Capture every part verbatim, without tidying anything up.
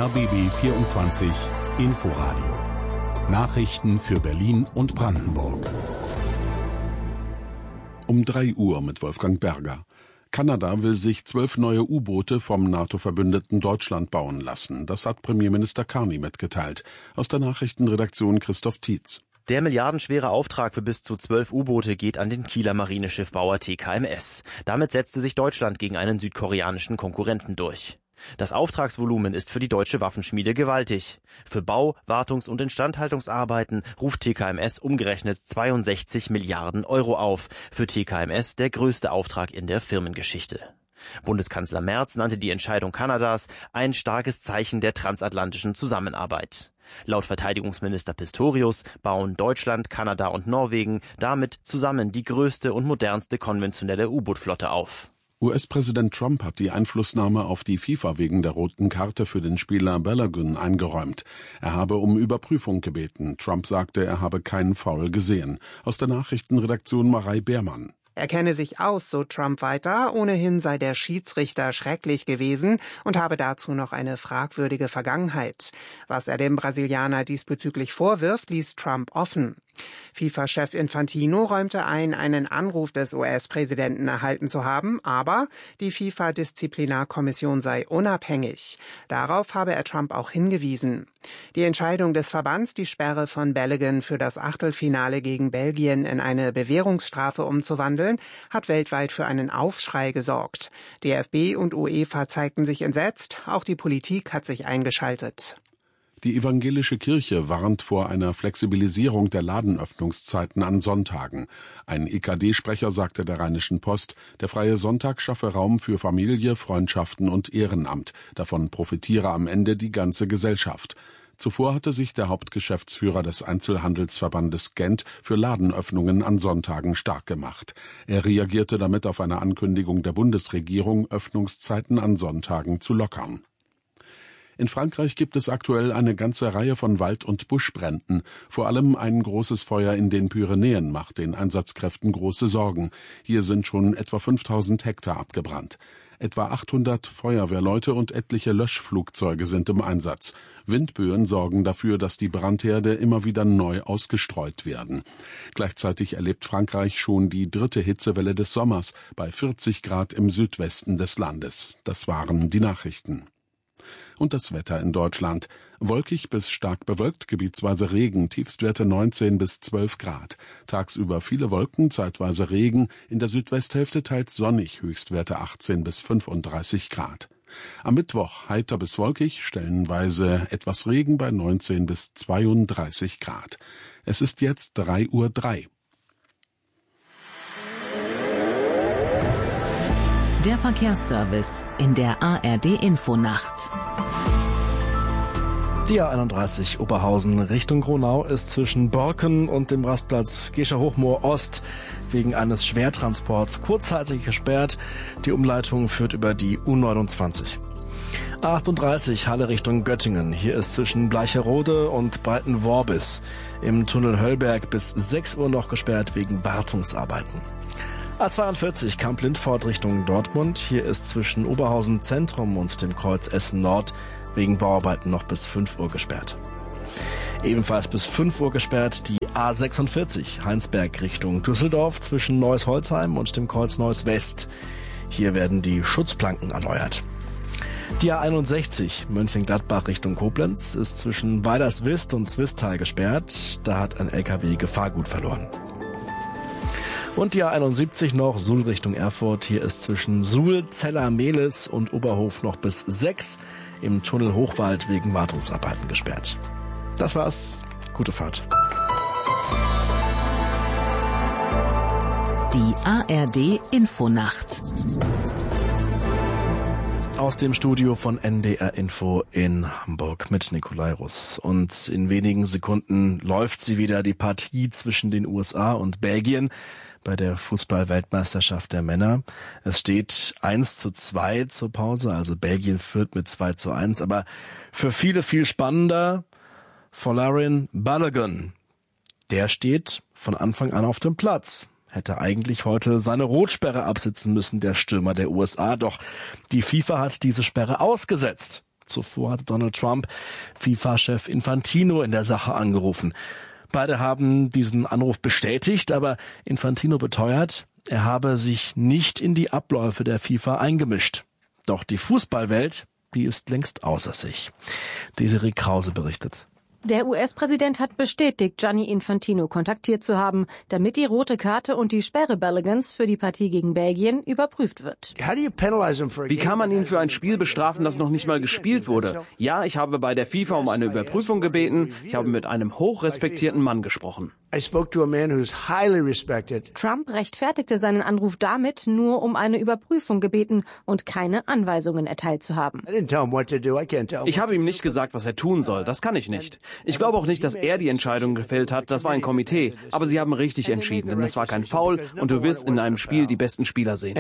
R B B vierundzwanzig Inforadio. Nachrichten für Berlin und Brandenburg. Um drei Uhr mit Wolfgang Berger. Kanada will sich zwölf neue U-Boote vom NATO-Verbündeten Deutschland bauen lassen. Das hat Premierminister Carney mitgeteilt. Aus der Nachrichtenredaktion Christoph Tietz. Der milliardenschwere Auftrag für bis zu zwölf U-Boote geht an den Kieler Marineschiffbauer T K M S. Damit setzte sich Deutschland gegen einen südkoreanischen Konkurrenten durch. Das Auftragsvolumen ist für die deutsche Waffenschmiede gewaltig. Für Bau-, Wartungs- und Instandhaltungsarbeiten ruft T K M S umgerechnet zweiundsechzig Milliarden Euro auf. Für T K M S der größte Auftrag in der Firmengeschichte. Bundeskanzler Merz nannte die Entscheidung Kanadas ein starkes Zeichen der transatlantischen Zusammenarbeit. Laut Verteidigungsminister Pistorius bauen Deutschland, Kanada und Norwegen damit zusammen die größte und modernste konventionelle U-Boot-Flotte auf. U S-Präsident Trump hat die Einflussnahme auf die FIFA wegen der roten Karte für den Spieler Balogun eingeräumt. Er habe um Überprüfung gebeten. Trump sagte, er habe keinen Foul gesehen. Aus der Nachrichtenredaktion Marei Beermann. Er kenne sich aus, so Trump weiter. Ohnehin sei der Schiedsrichter schrecklich gewesen und habe dazu noch eine fragwürdige Vergangenheit. Was er dem Brasilianer diesbezüglich vorwirft, ließ Trump offen. FIFA-Chef Infantino räumte ein, einen Anruf des U S-Präsidenten erhalten zu haben, aber die FIFA-Disziplinarkommission sei unabhängig. Darauf habe er Trump auch hingewiesen. Die Entscheidung des Verbands, die Sperre von Balogun für das Achtelfinale gegen Belgien in eine Bewährungsstrafe umzuwandeln, hat weltweit für einen Aufschrei gesorgt. D F B und UEFA zeigten sich entsetzt, auch die Politik hat sich eingeschaltet. Die evangelische Kirche warnt vor einer Flexibilisierung der Ladenöffnungszeiten an Sonntagen. Ein E K D-Sprecher sagte der Rheinischen Post, der freie Sonntag schaffe Raum für Familie, Freundschaften und Ehrenamt. Davon profitiere am Ende die ganze Gesellschaft. Zuvor hatte sich der Hauptgeschäftsführer des Einzelhandelsverbandes Gent für Ladenöffnungen an Sonntagen stark gemacht. Er reagierte damit auf eine Ankündigung der Bundesregierung, Öffnungszeiten an Sonntagen zu lockern. In Frankreich gibt es aktuell eine ganze Reihe von Wald- und Buschbränden. Vor allem ein großes Feuer in den Pyrenäen macht den Einsatzkräften große Sorgen. Hier sind schon etwa fünftausend Hektar abgebrannt. Etwa achthundert Feuerwehrleute und etliche Löschflugzeuge sind im Einsatz. Windböen sorgen dafür, dass die Brandherde immer wieder neu ausgestreut werden. Gleichzeitig erlebt Frankreich schon die dritte Hitzewelle des Sommers bei vierzig Grad im Südwesten des Landes. Das waren die Nachrichten. Und das Wetter in Deutschland. Wolkig bis stark bewölkt, gebietsweise Regen, Tiefstwerte neunzehn bis zwölf Grad. Tagsüber viele Wolken, zeitweise Regen, in der Südwesthälfte teils sonnig, Höchstwerte achtzehn bis fünfunddreißig Grad. Am Mittwoch heiter bis wolkig, stellenweise etwas Regen bei neunzehn bis zweiunddreißig Grad. Es ist jetzt drei Uhr drei. Der Verkehrsservice in der A R D-Infonacht. Die A einunddreißig Oberhausen Richtung Gronau ist zwischen Borken und dem Rastplatz Gescher-Hochmoor Ost wegen eines Schwertransports kurzzeitig gesperrt. Die Umleitung führt über die U neunundzwanzig. A achtunddreißig Halle Richtung Göttingen. Hier ist zwischen Bleicherode und Breitenworbis im Tunnel Höllberg bis sechs Uhr noch gesperrt wegen Wartungsarbeiten. A zweiundvierzig Kamp-Lindfort Richtung Dortmund. Hier ist zwischen Oberhausen Zentrum und dem Kreuz Essen Nord wegen Bauarbeiten noch bis fünf Uhr gesperrt. Ebenfalls bis fünf Uhr gesperrt die A sechsundvierzig Heinsberg Richtung Düsseldorf zwischen Neuss-Holzheim und dem Kreuz Neuss West. Hier werden die Schutzplanken erneuert. Die A einundsechzig Mönchengladbach Richtung Koblenz ist zwischen Weilerswist und Zwistal gesperrt. Da hat ein L K W Gefahrgut verloren. Und die A einundsiebzig noch Suhl Richtung Erfurt. Hier ist zwischen Suhl, Zeller, Mehlis und Oberhof noch bis sechs im Tunnel Hochwald wegen Wartungsarbeiten gesperrt. Das war's. Gute Fahrt. Die A R D-Infonacht. Aus dem Studio von N D R Info in Hamburg mit Nikolai Russ. Und in wenigen Sekunden läuft sie wieder, die Partie zwischen den U S A und Belgien bei der Fußball-Weltmeisterschaft der Männer. Es steht eins zu zwei zur Pause, also Belgien führt mit zwei zu eins. Aber für viele viel spannender, Folarin Balogun. Der steht von Anfang an auf dem Platz. Hätte eigentlich heute seine Rotsperre absitzen müssen, der Stürmer der U S A. Doch die FIFA hat diese Sperre ausgesetzt. Zuvor hatte Donald Trump FIFA-Chef Infantino in der Sache angerufen. Beide haben diesen Anruf bestätigt, aber Infantino beteuert, er habe sich nicht in die Abläufe der FIFA eingemischt. Doch die Fußballwelt, die ist längst außer sich. Desiree Krause berichtet. Der U S-Präsident hat bestätigt, Gianni Infantino kontaktiert zu haben, damit die rote Karte und die Sperre Baloguns für die Partie gegen Belgien überprüft wird. Wie kann man ihn für ein Spiel bestrafen, das noch nicht mal gespielt wurde? Ja, ich habe bei der FIFA um eine Überprüfung gebeten. Ich habe mit einem hochrespektierten Mann gesprochen. Trump rechtfertigte seinen Anruf damit, nur um eine Überprüfung gebeten und keine Anweisungen erteilt zu haben. Ich habe ihm nicht gesagt, was er tun soll. Das kann ich nicht. Ich glaube auch nicht, dass er die Entscheidung gefällt hat. Das war ein Komitee. Aber sie haben richtig entschieden, denn es war kein Foul und du wirst in einem Spiel die besten Spieler sehen.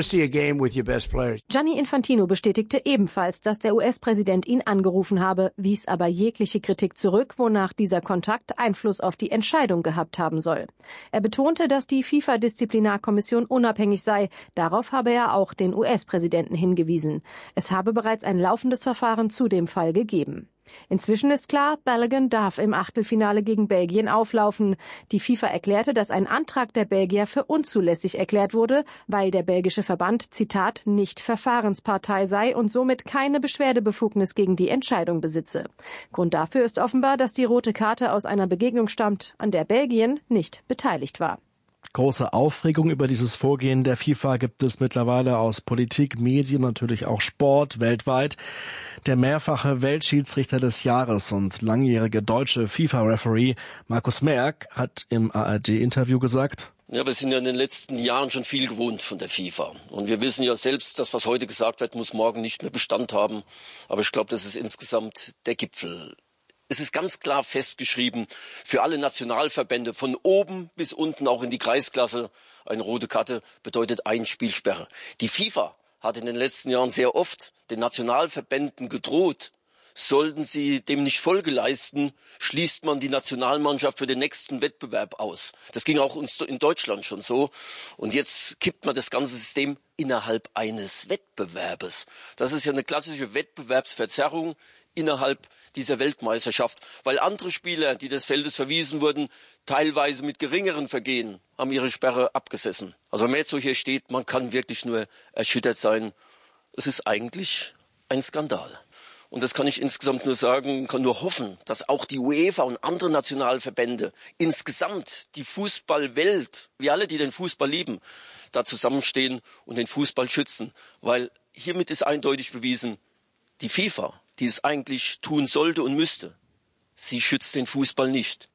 Gianni Infantino bestätigte ebenfalls, dass der U S-Präsident ihn angerufen habe, wies aber jegliche Kritik zurück, wonach dieser Kontakt Einfluss auf die Entscheidung gehabt haben soll. Er betonte, dass die FIFA-Disziplinarkommission unabhängig sei. Darauf habe er auch den U S-Präsidenten hingewiesen. Es habe bereits ein laufendes Verfahren zu dem Fall gegeben. Inzwischen ist klar, Balogun darf im Achtelfinale gegen Belgien auflaufen. Die FIFA erklärte, dass ein Antrag der Belgier für unzulässig erklärt wurde, weil der belgische Verband, Zitat, nicht Verfahrenspartei sei und somit keine Beschwerdebefugnis gegen die Entscheidung besitze. Grund dafür ist offenbar, dass die rote Karte aus einer Begegnung stammt, an der Belgien nicht beteiligt war. Große Aufregung über dieses Vorgehen der FIFA gibt es mittlerweile aus Politik, Medien, natürlich auch Sport weltweit. Der mehrfache Weltschiedsrichter des Jahres und langjährige deutsche FIFA-Referee Markus Merck hat im A R D-Interview gesagt: Ja, wir sind ja in den letzten Jahren schon viel gewohnt von der FIFA. Und wir wissen ja selbst, das, was heute gesagt wird, muss morgen nicht mehr Bestand haben. Aber ich glaube, das ist insgesamt der Gipfel. Es ist ganz klar festgeschrieben für alle Nationalverbände von oben bis unten, auch in die Kreisklasse. Eine rote Karte bedeutet ein Spielsperre. Die FIFA hat in den letzten Jahren sehr oft den Nationalverbänden gedroht, sollten sie dem nicht Folge leisten, schließt man die Nationalmannschaft für den nächsten Wettbewerb aus. Das ging auch uns in Deutschland schon so. Und jetzt kippt man das ganze System innerhalb eines Wettbewerbes. Das ist ja eine klassische Wettbewerbsverzerrung innerhalb dieser Weltmeisterschaft, weil andere Spieler, die des Feldes verwiesen wurden, teilweise mit geringeren Vergehen haben ihre Sperre abgesessen. Also wenn man jetzt so hier steht, man kann wirklich nur erschüttert sein. Es ist eigentlich ein Skandal. Und das kann ich insgesamt nur sagen, kann nur hoffen, dass auch die UEFA und andere Nationalverbände insgesamt die Fußballwelt, wir alle, die den Fußball lieben, da zusammenstehen und den Fußball schützen. Weil hiermit ist eindeutig bewiesen, die FIFA, die es eigentlich tun sollte und müsste, sie schützt den Fußball nicht.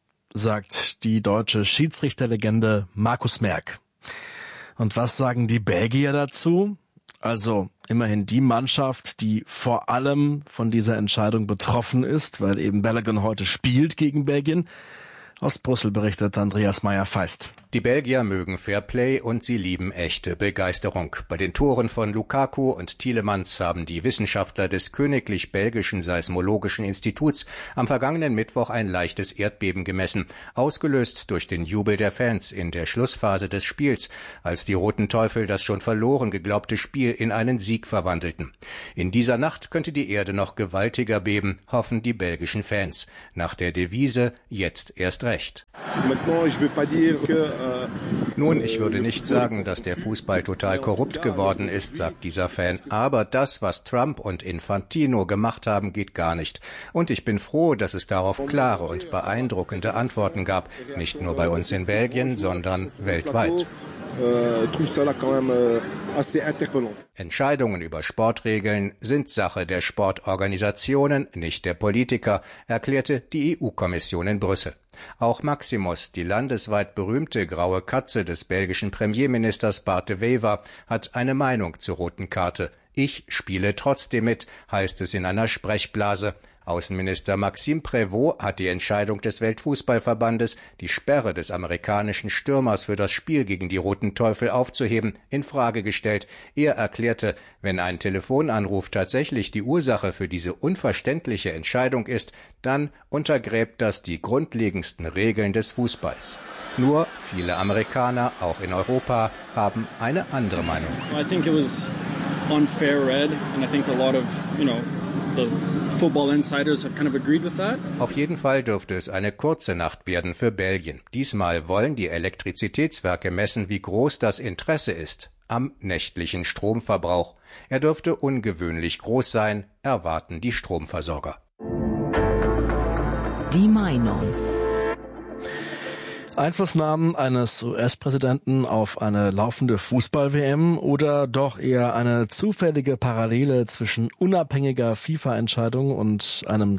Sagt die deutsche Schiedsrichterlegende Markus Merck. Und was sagen die Belgier dazu? Also immerhin die Mannschaft, die vor allem von dieser Entscheidung betroffen ist, weil eben Balogun heute spielt gegen Belgien. Aus Brüssel berichtet Andreas Meyer-Feist. Die Belgier mögen Fairplay und sie lieben echte Begeisterung. Bei den Toren von Lukaku und Tielemans haben die Wissenschaftler des Königlich Belgischen Seismologischen Instituts am vergangenen Mittwoch ein leichtes Erdbeben gemessen, ausgelöst durch den Jubel der Fans in der Schlussphase des Spiels, als die Roten Teufel das schon verloren geglaubte Spiel in einen Sieg verwandelten. In dieser Nacht könnte die Erde noch gewaltiger beben, hoffen die belgischen Fans. Nach der Devise „Jetzt erst recht“. Nun, ich würde nicht sagen, dass der Fußball total korrupt geworden ist, sagt dieser Fan. Aber das, was Trump und Infantino gemacht haben, geht gar nicht. Und ich bin froh, dass es darauf klare und beeindruckende Antworten gab. Nicht nur bei uns in Belgien, sondern weltweit. Entscheidungen über Sportregeln sind Sache der Sportorganisationen, nicht der Politiker, erklärte die E U-Kommission in Brüssel. Auch Maximus, die landesweit berühmte graue Katze des belgischen Premierministers Bart de Wever, hat eine Meinung zur roten Karte. Ich spiele trotzdem mit, heißt es in einer Sprechblase. Außenminister Maxime Prévost hat die Entscheidung des Weltfußballverbandes, die Sperre des amerikanischen Stürmers für das Spiel gegen die Roten Teufel aufzuheben, in Frage gestellt. Er erklärte, wenn ein Telefonanruf tatsächlich die Ursache für diese unverständliche Entscheidung ist, dann untergräbt das die grundlegendsten Regeln des Fußballs. Nur viele Amerikaner, auch in Europa, haben eine andere Meinung. I think it was unfair red and I think a lot of, you know, Auf jeden Fall dürfte es eine kurze Nacht werden für Belgien. Diesmal wollen die Elektrizitätswerke messen, wie groß das Interesse ist am nächtlichen Stromverbrauch. Er dürfte ungewöhnlich groß sein, erwarten die Stromversorger. Die Meinung. Einflussnahmen eines U S-Präsidenten auf eine laufende Fußball-W M oder doch eher eine zufällige Parallele zwischen unabhängiger FIFA-Entscheidung und einem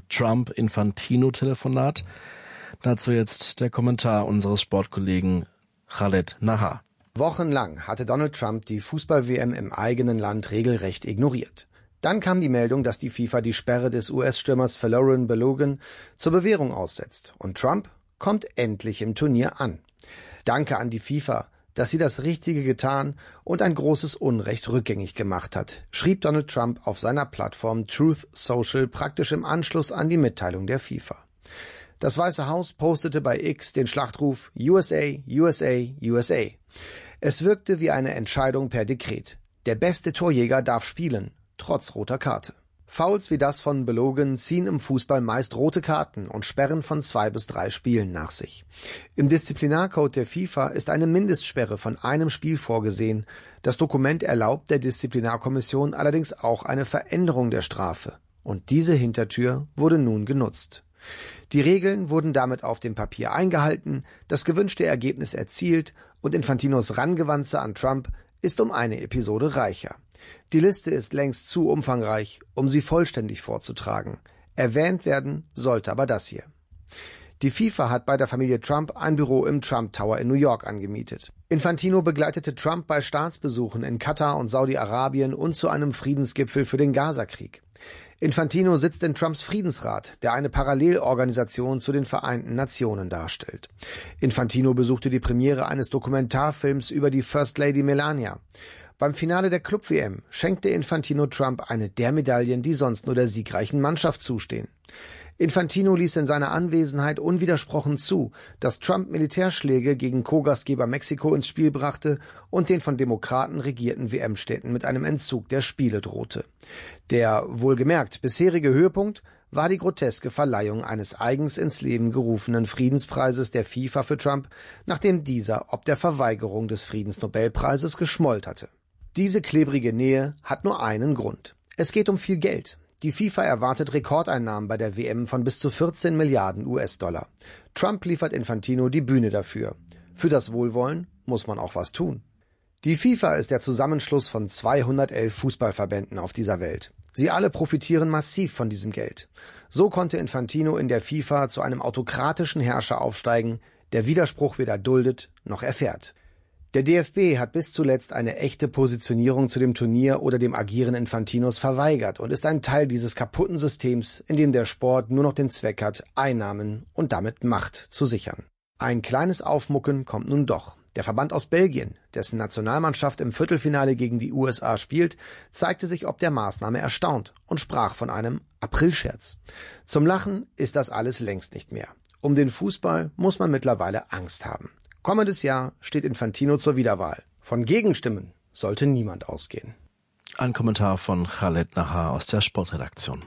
Trump-Infantino-Telefonat? Dazu jetzt der Kommentar unseres Sportkollegen Khaled Nahar. Wochenlang hatte Donald Trump die Fußball-W M im eigenen Land regelrecht ignoriert. Dann kam die Meldung, dass die FIFA die Sperre des U S-Stürmers Folarin Balogun zur Bewährung aussetzt. Und Trump kommt endlich im Turnier an. Danke an die FIFA, dass sie das Richtige getan und ein großes Unrecht rückgängig gemacht hat, schrieb Donald Trump auf seiner Plattform Truth Social praktisch im Anschluss an die Mitteilung der FIFA. Das Weiße Haus postete bei X den Schlachtruf U S A, U S A, U S A. Es wirkte wie eine Entscheidung per Dekret. Der beste Torjäger darf spielen, trotz roter Karte. Fouls wie das von Balogun ziehen im Fußball meist rote Karten und Sperren von zwei bis drei Spielen nach sich. Im Disziplinarcode der FIFA ist eine Mindestsperre von einem Spiel vorgesehen. Das Dokument erlaubt der Disziplinarkommission allerdings auch eine Veränderung der Strafe. Und diese Hintertür wurde nun genutzt. Die Regeln wurden damit auf dem Papier eingehalten, das gewünschte Ergebnis erzielt und Infantinos Rangewanze an Trump ist um eine Episode reicher. Die Liste ist längst zu umfangreich, um sie vollständig vorzutragen. Erwähnt werden sollte aber das hier. Die FIFA hat bei der Familie Trump ein Büro im Trump Tower in New York angemietet. Infantino begleitete Trump bei Staatsbesuchen in Katar und Saudi-Arabien und zu einem Friedensgipfel für den Gazakrieg. Infantino sitzt in Trumps Friedensrat, der eine Parallelorganisation zu den Vereinten Nationen darstellt. Infantino besuchte die Premiere eines Dokumentarfilms über die First Lady Melania. Beim Finale der Club-W M schenkte Infantino Trump eine der Medaillen, die sonst nur der siegreichen Mannschaft zustehen. Infantino ließ in seiner Anwesenheit unwidersprochen zu, dass Trump Militärschläge gegen Co-Gastgeber Mexiko ins Spiel brachte und den von Demokraten regierten W M-Städten mit einem Entzug der Spiele drohte. Der, wohlgemerkt, bisherige Höhepunkt war die groteske Verleihung eines eigens ins Leben gerufenen Friedenspreises der FIFA für Trump, nachdem dieser ob der Verweigerung des Friedensnobelpreises geschmollt hatte. Diese klebrige Nähe hat nur einen Grund. Es geht um viel Geld. Die FIFA erwartet Rekordeinnahmen bei der W M von bis zu vierzehn Milliarden U S-Dollar. Trump liefert Infantino die Bühne dafür. Für das Wohlwollen muss man auch was tun. Die FIFA ist der Zusammenschluss von zweihundertelf Fußballverbänden auf dieser Welt. Sie alle profitieren massiv von diesem Geld. So konnte Infantino in der FIFA zu einem autokratischen Herrscher aufsteigen, der Widerspruch weder duldet noch erfährt. Der D F B hat bis zuletzt eine echte Positionierung zu dem Turnier oder dem Agieren Infantinos verweigert und ist ein Teil dieses kaputten Systems, in dem der Sport nur noch den Zweck hat, Einnahmen und damit Macht zu sichern. Ein kleines Aufmucken kommt nun doch. Der Verband aus Belgien, dessen Nationalmannschaft im Viertelfinale gegen die U S A spielt, zeigte sich ob der Maßnahme erstaunt und sprach von einem Aprilscherz. Zum Lachen ist das alles längst nicht mehr. Um den Fußball muss man mittlerweile Angst haben. Kommendes Jahr steht Infantino zur Wiederwahl. Von Gegenstimmen sollte niemand ausgehen. Ein Kommentar von Khaled Nahar aus der Sportredaktion.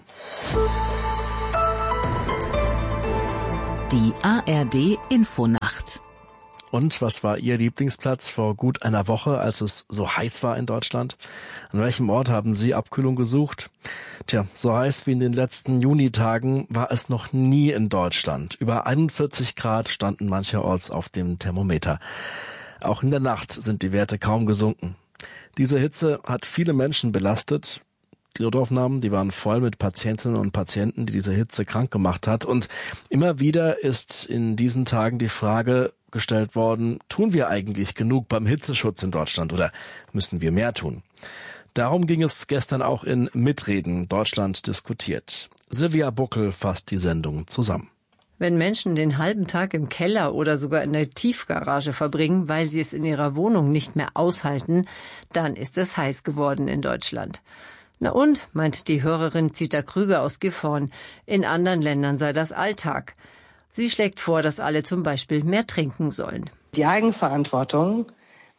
Die A R D Infonacht. Und was war Ihr Lieblingsplatz vor gut einer Woche, als es so heiß war in Deutschland? An welchem Ort haben Sie Abkühlung gesucht? Tja, so heiß wie in den letzten Junitagen war es noch nie in Deutschland. Über einundvierzig Grad standen mancherorts auf dem Thermometer. Auch in der Nacht sind die Werte kaum gesunken. Diese Hitze hat viele Menschen belastet. Die Notaufnahmen, die waren voll mit Patientinnen und Patienten, die diese Hitze krank gemacht hat. Und immer wieder ist in diesen Tagen die Frage gestellt worden, tun wir eigentlich genug beim Hitzeschutz in Deutschland oder müssen wir mehr tun? Darum ging es gestern auch in Mitreden Deutschland diskutiert. Silvia Buckel fasst die Sendung zusammen. Wenn Menschen den halben Tag im Keller oder sogar in der Tiefgarage verbringen, weil sie es in ihrer Wohnung nicht mehr aushalten, dann ist es heiß geworden in Deutschland. Na und, meint die Hörerin Zita Krüger aus Gifhorn, in anderen Ländern sei das Alltag. Sie schlägt vor, dass alle zum Beispiel mehr trinken sollen. Die Eigenverantwortung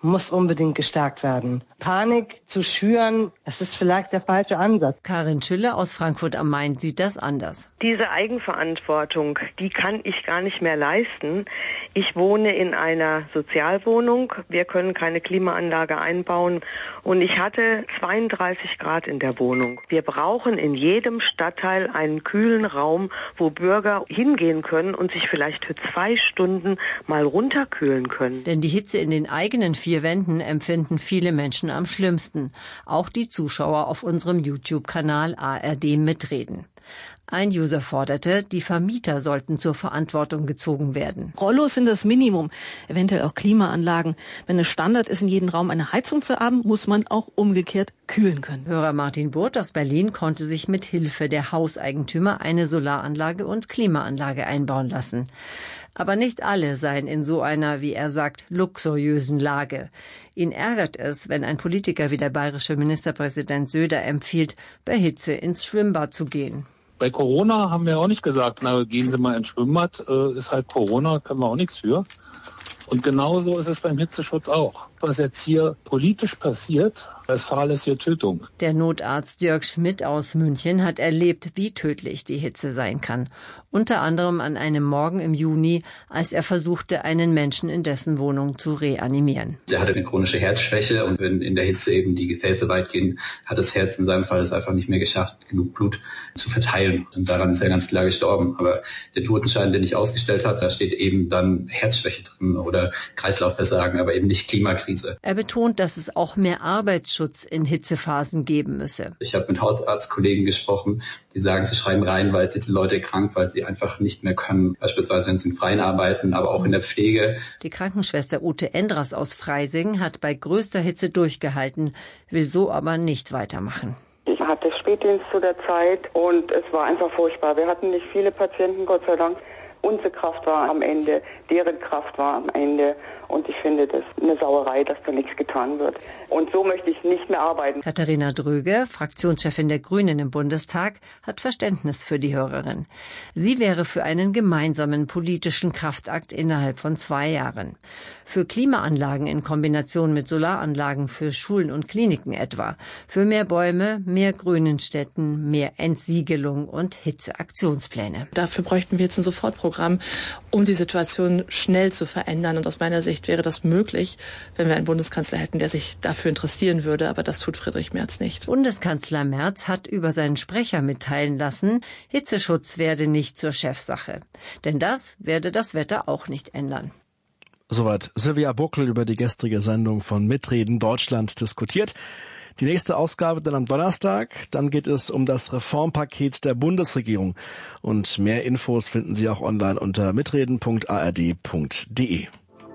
muss unbedingt gestärkt werden. Panik zu schüren, das ist vielleicht der falsche Ansatz. Karin Schülle aus Frankfurt am Main sieht das anders. Diese Eigenverantwortung, die kann ich gar nicht mehr leisten. Ich wohne in einer Sozialwohnung. Wir können keine Klimaanlage einbauen. Und ich hatte zweiunddreißig Grad in der Wohnung. Wir brauchen in jedem Stadtteil einen kühlen Raum, wo Bürger hingehen können und sich vielleicht für zwei Stunden mal runterkühlen können. Denn die Hitze in den eigenen vier Wänden empfinden viele Menschen am schlimmsten. Auch die Zuschauer auf unserem YouTube-Kanal A R D mitreden. Ein User forderte, die Vermieter sollten zur Verantwortung gezogen werden. Rollos sind das Minimum, eventuell auch Klimaanlagen. Wenn es Standard ist, in jedem Raum eine Heizung zu haben, muss man auch umgekehrt kühlen können. Hörer Martin Burt aus Berlin konnte sich mit Hilfe der Hauseigentümer eine Solaranlage und Klimaanlage einbauen lassen. Aber nicht alle seien in so einer, wie er sagt, luxuriösen Lage. Ihn ärgert es, wenn ein Politiker wie der bayerische Ministerpräsident Söder empfiehlt, bei Hitze ins Schwimmbad zu gehen. Bei Corona haben wir auch nicht gesagt, na gehen Sie mal ins Schwimmbad, äh, ist halt Corona, können wir auch nichts für. Und genauso ist es beim Hitzeschutz auch. Was jetzt hier politisch passiert, das Fall ist hier Tötung. Der Notarzt Dirk Schmidt aus München hat erlebt, wie tödlich die Hitze sein kann. Unter anderem an einem Morgen im Juni, als er versuchte, einen Menschen in dessen Wohnung zu reanimieren. Er hatte eine chronische Herzschwäche und wenn in der Hitze eben die Gefäße weit gehen, hat das Herz in seinem Fall es einfach nicht mehr geschafft, genug Blut zu verteilen. Und daran ist er ganz klar gestorben. Aber der Totenschein, den ich ausgestellt habe, da steht eben dann Herzschwäche drin oder Kreislaufversagen, aber eben nicht Klimakrise. Er betont, dass es auch mehr Arbeitsschutz in Hitzephasen geben müsse. Ich habe mit Hausarztkollegen gesprochen, die sagen, sie schreiben reihenweise die Leute krank, weil sie einfach nicht mehr können. Beispielsweise wenn sie im Freien arbeiten, aber auch in der Pflege. Die Krankenschwester Ute Endras aus Freising hat bei größter Hitze durchgehalten, will so aber nicht weitermachen. Ich hatte Spätdienst zu der Zeit und es war einfach furchtbar. Wir hatten nicht viele Patienten, Gott sei Dank. Unsere Kraft war am Ende, deren Kraft war am Ende. Und ich finde das eine Sauerei, dass da nichts getan wird. Und so möchte ich nicht mehr arbeiten. Katharina Dröge, Fraktionschefin der Grünen im Bundestag, hat Verständnis für die Hörerin. Sie wäre für einen gemeinsamen politischen Kraftakt innerhalb von zwei Jahren. Für Klimaanlagen in Kombination mit Solaranlagen für Schulen und Kliniken etwa. Für mehr Bäume, mehr Grün in Städten, mehr Entsiegelung und Hitzeaktionspläne. Dafür bräuchten wir jetzt ein Sofortprogramm, um die Situation schnell zu verändern. Und aus meiner Sicht wäre das möglich, wenn wir einen Bundeskanzler hätten, der sich dafür interessieren würde. Aber das tut Friedrich Merz nicht. Bundeskanzler Merz hat über seinen Sprecher mitteilen lassen, Hitzeschutz werde nicht zur Chefsache. Denn das werde das Wetter auch nicht ändern. Soweit Silvia Buckel über die gestrige Sendung von Mitreden Deutschland diskutiert. Die nächste Ausgabe dann am Donnerstag. Dann geht es um das Reformpaket der Bundesregierung. Und mehr Infos finden Sie auch online unter mitreden punkt a r d punkt d e.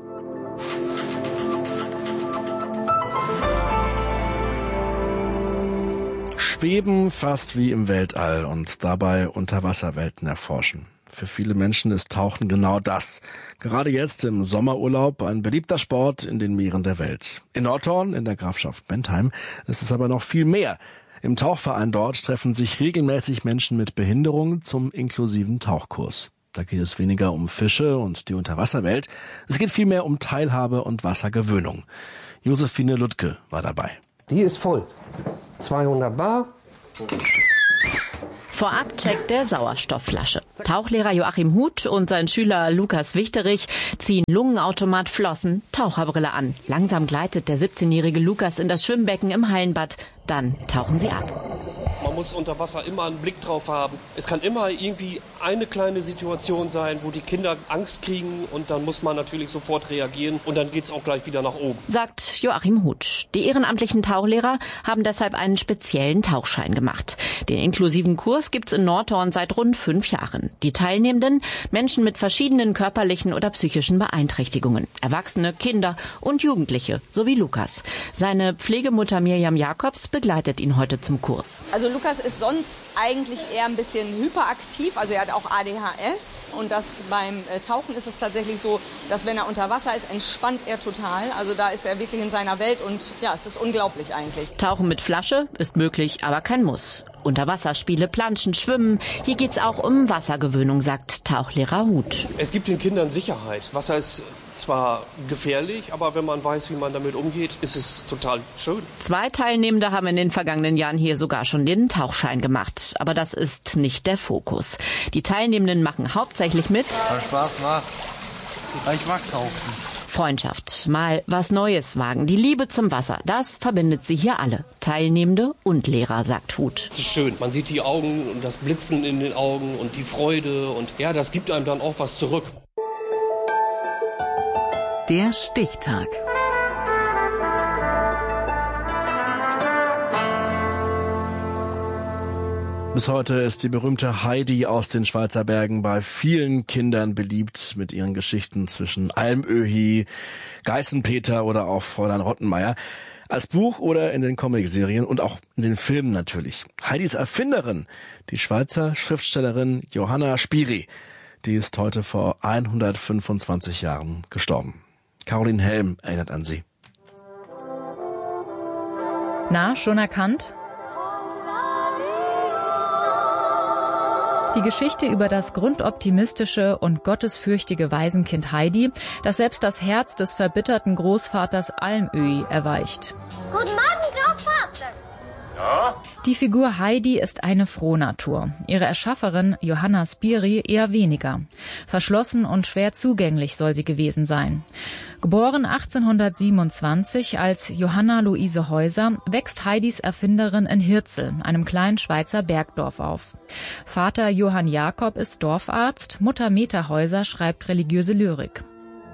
Schweben fast wie im Weltall und dabei Unterwasserwelten erforschen. Für viele Menschen ist Tauchen genau das. Gerade jetzt im Sommerurlaub ein beliebter Sport in den Meeren der Welt. In Nordhorn, in der Grafschaft Bentheim, ist es aber noch viel mehr. Im Tauchverein dort treffen sich regelmäßig Menschen mit Behinderung zum inklusiven Tauchkurs. Da geht es weniger um Fische und die Unterwasserwelt. Es geht vielmehr um Teilhabe und Wassergewöhnung. Josephine Lutke war dabei. Die ist voll. zweihundert Bar. Vorab checkt der Sauerstoffflasche. Tauchlehrer Joachim Huth und sein Schüler Lukas Wichterich ziehen Lungenautomat, Flossen, Taucherbrille an. Langsam gleitet der siebzehnjährige Lukas in das Schwimmbecken im Hallenbad. Dann tauchen sie ab. Man muss unter Wasser immer einen Blick drauf haben. Es kann immer irgendwie eine kleine Situation sein, wo die Kinder Angst kriegen und dann muss man natürlich sofort reagieren und dann geht's auch gleich wieder nach oben. Sagt Joachim Huth. Die ehrenamtlichen Tauchlehrer haben deshalb einen speziellen Tauchschein gemacht. Den inklusiven Kurs gibt's in Nordhorn seit rund fünf Jahren. Die Teilnehmenden, Menschen mit verschiedenen körperlichen oder psychischen Beeinträchtigungen. Erwachsene, Kinder und Jugendliche, sowie Lukas. Seine Pflegemutter Mirjam Jakobs begleitet ihn heute zum Kurs. Also Lukas ist sonst eigentlich eher ein bisschen hyperaktiv, also er hat auch A D H S und das beim Tauchen ist es tatsächlich so, dass wenn er unter Wasser ist, entspannt er total, also da ist er wirklich in seiner Welt und ja, es ist unglaublich eigentlich. Tauchen mit Flasche ist möglich, aber kein Muss. Unterwasserspiele, Planschen, Schwimmen. Hier geht's auch um Wassergewöhnung, sagt Tauchlehrer Huth. Es gibt den Kindern Sicherheit. Wasser ist zwar gefährlich, aber wenn man weiß, wie man damit umgeht, ist es total schön. Zwei Teilnehmende haben in den vergangenen Jahren hier sogar schon den Tauchschein gemacht. Aber das ist nicht der Fokus. Die Teilnehmenden machen hauptsächlich mit Weil Spaß macht. Ich mag tauchen. Freundschaft, mal was Neues wagen. Die Liebe zum Wasser, das verbindet sie hier alle. Teilnehmende und Lehrer, sagt Huth. Es ist schön. Man sieht die Augen und das Blitzen in den Augen und die Freude. Und ja, das gibt einem dann auch was zurück. Der Stichtag. Bis heute ist die berühmte Heidi aus den Schweizer Bergen bei vielen Kindern beliebt mit ihren Geschichten zwischen Almöhi, Geißenpeter oder auch Fräulein Rottenmeier. Als Buch oder in den Comicserien und auch in den Filmen natürlich. Heidis Erfinderin, die Schweizer Schriftstellerin Johanna Spyri, die ist heute vor hundertfünfundzwanzig Jahren gestorben. Caroline Helm erinnert an sie. Na, schon erkannt? Die Geschichte über das grundoptimistische und gottesfürchtige Waisenkind Heidi, das selbst das Herz des verbitterten Großvaters Almöhi erweicht. Guten Morgen, Großvater. Ja? Die Figur Heidi ist eine Frohnatur, ihre Erschafferin Johanna Spyri eher weniger. Verschlossen und schwer zugänglich soll sie gewesen sein. Geboren achtzehnhundertsiebenundzwanzig als Johanna Luise Häuser, wächst Heidis Erfinderin in Hirzel, einem kleinen Schweizer Bergdorf, auf. Vater Johann Jakob ist Dorfarzt, Mutter Meta Häuser schreibt religiöse Lyrik.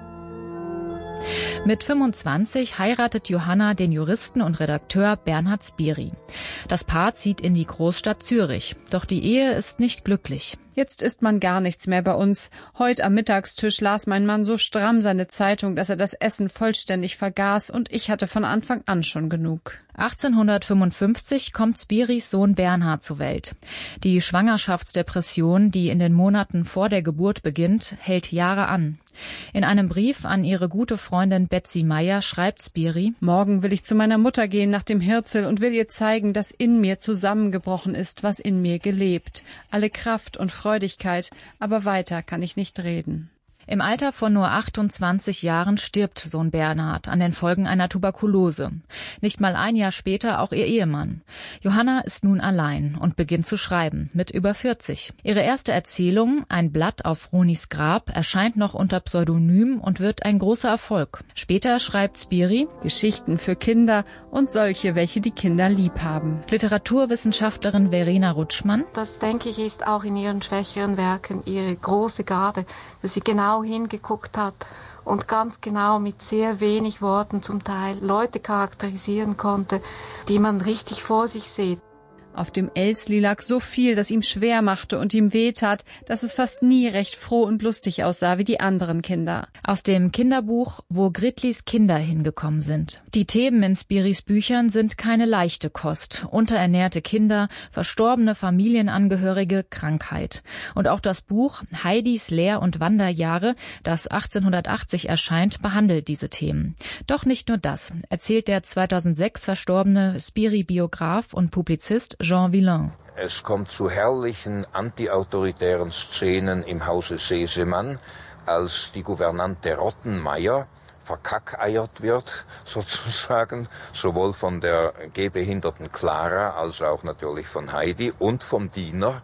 Mit fünfundzwanzig heiratet Johanna den Juristen und Redakteur Bernhard Spyri. Das Paar zieht in die Großstadt Zürich. Doch die Ehe ist nicht glücklich. Jetzt isst man gar nichts mehr bei uns. Heute am Mittagstisch las mein Mann so stramm seine Zeitung, dass er das Essen vollständig vergaß, und ich hatte von Anfang an schon genug. achtzehnhundertfünfundfünfzig kommt Spyris Sohn Bernhard zur Welt. Die Schwangerschaftsdepression, die in den Monaten vor der Geburt beginnt, hält Jahre an. In einem Brief an ihre gute Freundin Betsy Meyer schreibt Spyri: Morgen will ich zu meiner Mutter gehen nach dem Hirzel und will ihr zeigen, dass in mir zusammengebrochen ist, was in mir gelebt. Alle Kraft und Freudigkeit, aber weiter kann ich nicht reden. Im Alter von nur achtundzwanzig Jahren stirbt Sohn Bernhard an den Folgen einer Tuberkulose. Nicht mal ein Jahr später auch ihr Ehemann. Johanna ist nun allein und beginnt zu schreiben, mit über vierzig. Ihre erste Erzählung, Ein Blatt auf Ronis Grab, erscheint noch unter Pseudonym und wird ein großer Erfolg. Später schreibt Spyri Geschichten für Kinder und solche, welche die Kinder lieb haben. Literaturwissenschaftlerin Verena Rutschmann: Das, denke ich, ist auch in ihren schwächeren Werken ihre große Gabe, dass sie genau hingeguckt hat und ganz genau mit sehr wenig Worten zum Teil Leute charakterisieren konnte, die man richtig vor sich sieht. Auf dem Elsley lag so viel, das ihm schwer machte und ihm wehtat, dass es fast nie recht froh und lustig aussah wie die anderen Kinder. Aus dem Kinderbuch Wo Gritlis Kinder hingekommen sind. Die Themen in Spyris Büchern sind keine leichte Kost. Unterernährte Kinder, verstorbene Familienangehörige, Krankheit. Und auch das Buch Heidis Lehr- und Wanderjahre, das achtzehnhundertachtzig erscheint, behandelt diese Themen. Doch nicht nur das, erzählt der zweitausendsechs verstorbene Spyri-Biograf und Publizist Jean Villain. Es kommt zu herrlichen antiautoritären Szenen im Hause Sesemann, als die Gouvernante Rottenmeier verkackeiert wird, sozusagen, sowohl von der gehbehinderten Clara als auch natürlich von Heidi und vom Diener.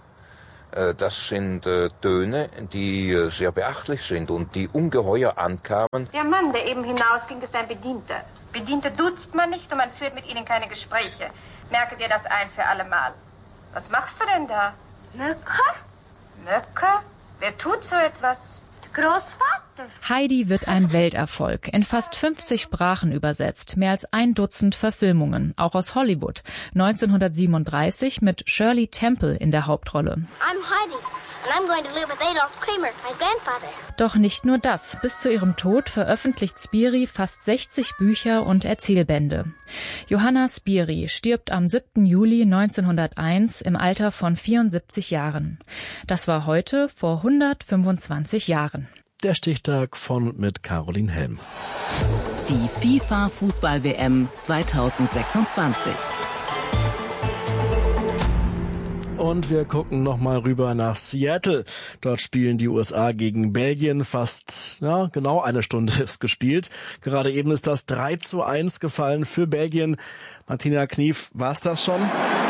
Das sind Töne, die sehr beachtlich sind und die ungeheuer ankamen. Der Mann, der eben hinausging, ist ein Bedienter. Bediente duzt man nicht und man führt mit ihnen keine Gespräche. Merke dir das ein für alle Mal. Was machst du denn da? Möcke? Möcke? Wer tut so etwas? Großvater. Heidi wird ein Welterfolg, in fast fünfzig Sprachen übersetzt, mehr als ein Dutzend Verfilmungen, auch aus Hollywood. neunzehnhundertsiebenunddreißig mit Shirley Temple in der Hauptrolle. I'm Heidi. And I'm going to live with Adolf Kramer, my grandfather. Doch nicht nur das. Bis zu ihrem Tod veröffentlicht Spyri fast sechzig Bücher und Erzählbände. Johanna Spyri stirbt am siebten Juli neunzehnhunderteins im Alter von vierundsiebzig Jahren. Das war heute vor hundertfünfundzwanzig Jahren. Der Stichtag von und mit Caroline Helm. Die FIFA-Fußball-W M zweitausendsechsundzwanzig. Und wir gucken nochmal rüber nach Seattle. Dort spielen die U S A gegen Belgien. Fast, ja, genau eine Stunde ist gespielt. Gerade eben ist das drei zu eins gefallen für Belgien. Martina Knief, war's das schon?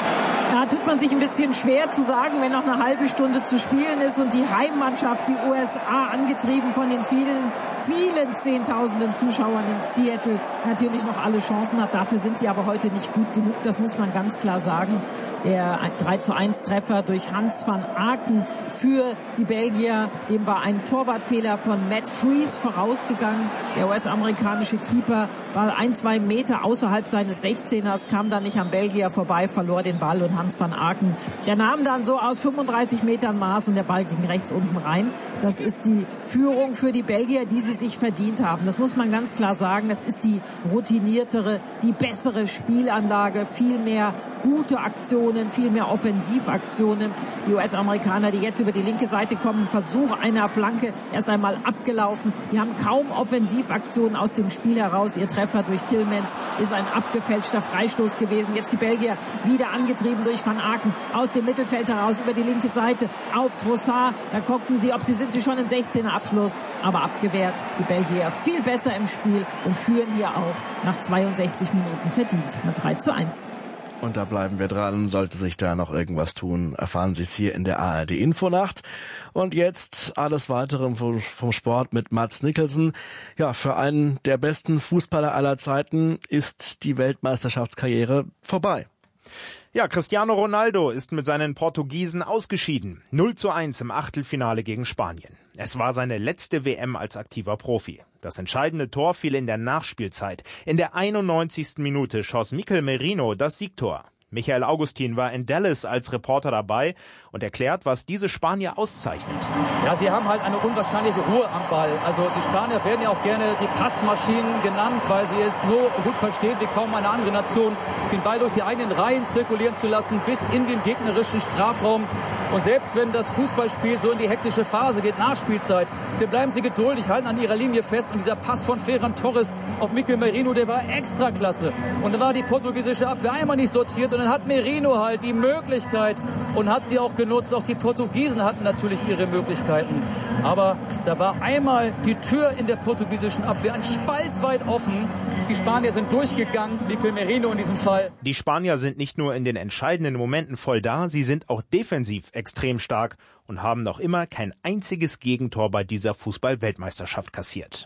Da tut man sich ein bisschen schwer zu sagen, wenn noch eine halbe Stunde zu spielen ist und die Heimmannschaft, die U S A, angetrieben von den vielen, vielen Zehntausenden Zuschauern in Seattle, natürlich noch alle Chancen hat. Dafür sind sie aber heute nicht gut genug, das muss man ganz klar sagen. Der drei zu eins Treffer durch Hans van Aken für die Belgier, dem war ein Torwartfehler von Matt Freese vorausgegangen. Der U S-amerikanische Keeper war ein, zwei Meter außerhalb seines sechzehners, kam dann nicht am Belgier vorbei, verlor den Ball und Hans van Aken, der nahm dann so aus fünfunddreißig Metern Maß und der Ball ging rechts unten rein. Das ist die Führung für die Belgier, die sie sich verdient haben. Das muss man ganz klar sagen. Das ist die routiniertere, die bessere Spielanlage, viel mehr gute Aktionen, viel mehr Offensivaktionen. Die U S-Amerikaner, die jetzt über die linke Seite kommen, Versuch einer Flanke, erst einmal abgelaufen. Die haben kaum Offensivaktionen aus dem Spiel heraus. Ihr Treffer durch Tillmans ist ein abgefälschter Freistoß gewesen. Jetzt die Belgier wieder angetrieben durch Van Aken aus dem Mittelfeld heraus über die linke Seite auf Trossard. Da guckten sie, ob sie sind sie schon im sechzehner Abschluss, aber abgewehrt. Die Belgier viel besser im Spiel und führen hier auch nach zweiundsechzig Minuten verdient mit drei zu eins. Und da bleiben wir dran. Sollte sich da noch irgendwas tun, erfahren Sie es hier in der A R D-Infonacht. Und jetzt alles Weitere vom Sport mit Mads Mikkelsen. Ja, für einen der besten Fußballer aller Zeiten ist die Weltmeisterschaftskarriere vorbei. Ja, Cristiano Ronaldo ist mit seinen Portugiesen ausgeschieden. null zu eins im Achtelfinale gegen Spanien. Es war seine letzte W M als aktiver Profi. Das entscheidende Tor fiel in der Nachspielzeit. In der einundneunzigsten Minute schoss Mikel Merino das Siegtor. Michael Augustin war in Dallas als Reporter dabei und erklärt, was diese Spanier auszeichnet. Ja, sie haben halt eine unwahrscheinliche Ruhe am Ball. Also die Spanier werden ja auch gerne die Passmaschinen genannt, weil sie es so gut verstehen wie kaum eine andere Nation, den Ball durch die eigenen Reihen zirkulieren zu lassen, bis in den gegnerischen Strafraum. Und selbst wenn das Fußballspiel so in die hektische Phase geht, Nachspielzeit, dann bleiben sie geduldig, halten an ihrer Linie fest. Und dieser Pass von Ferran Torres auf Mikel Merino, der war extra klasse. Und da war die portugiesische Abwehr einmal nicht sortiert. Und dann hat Merino halt die Möglichkeit und hat sie auch genutzt. Auch die Portugiesen hatten natürlich ihre Möglichkeiten. Aber da war einmal die Tür in der portugiesischen Abwehr ein Spalt weit offen. Die Spanier sind durchgegangen, Mikel Merino in diesem Fall. Die Spanier sind nicht nur in den entscheidenden Momenten voll da, sie sind auch defensiv extrem stark und haben noch immer kein einziges Gegentor bei dieser Fußball-Weltmeisterschaft kassiert.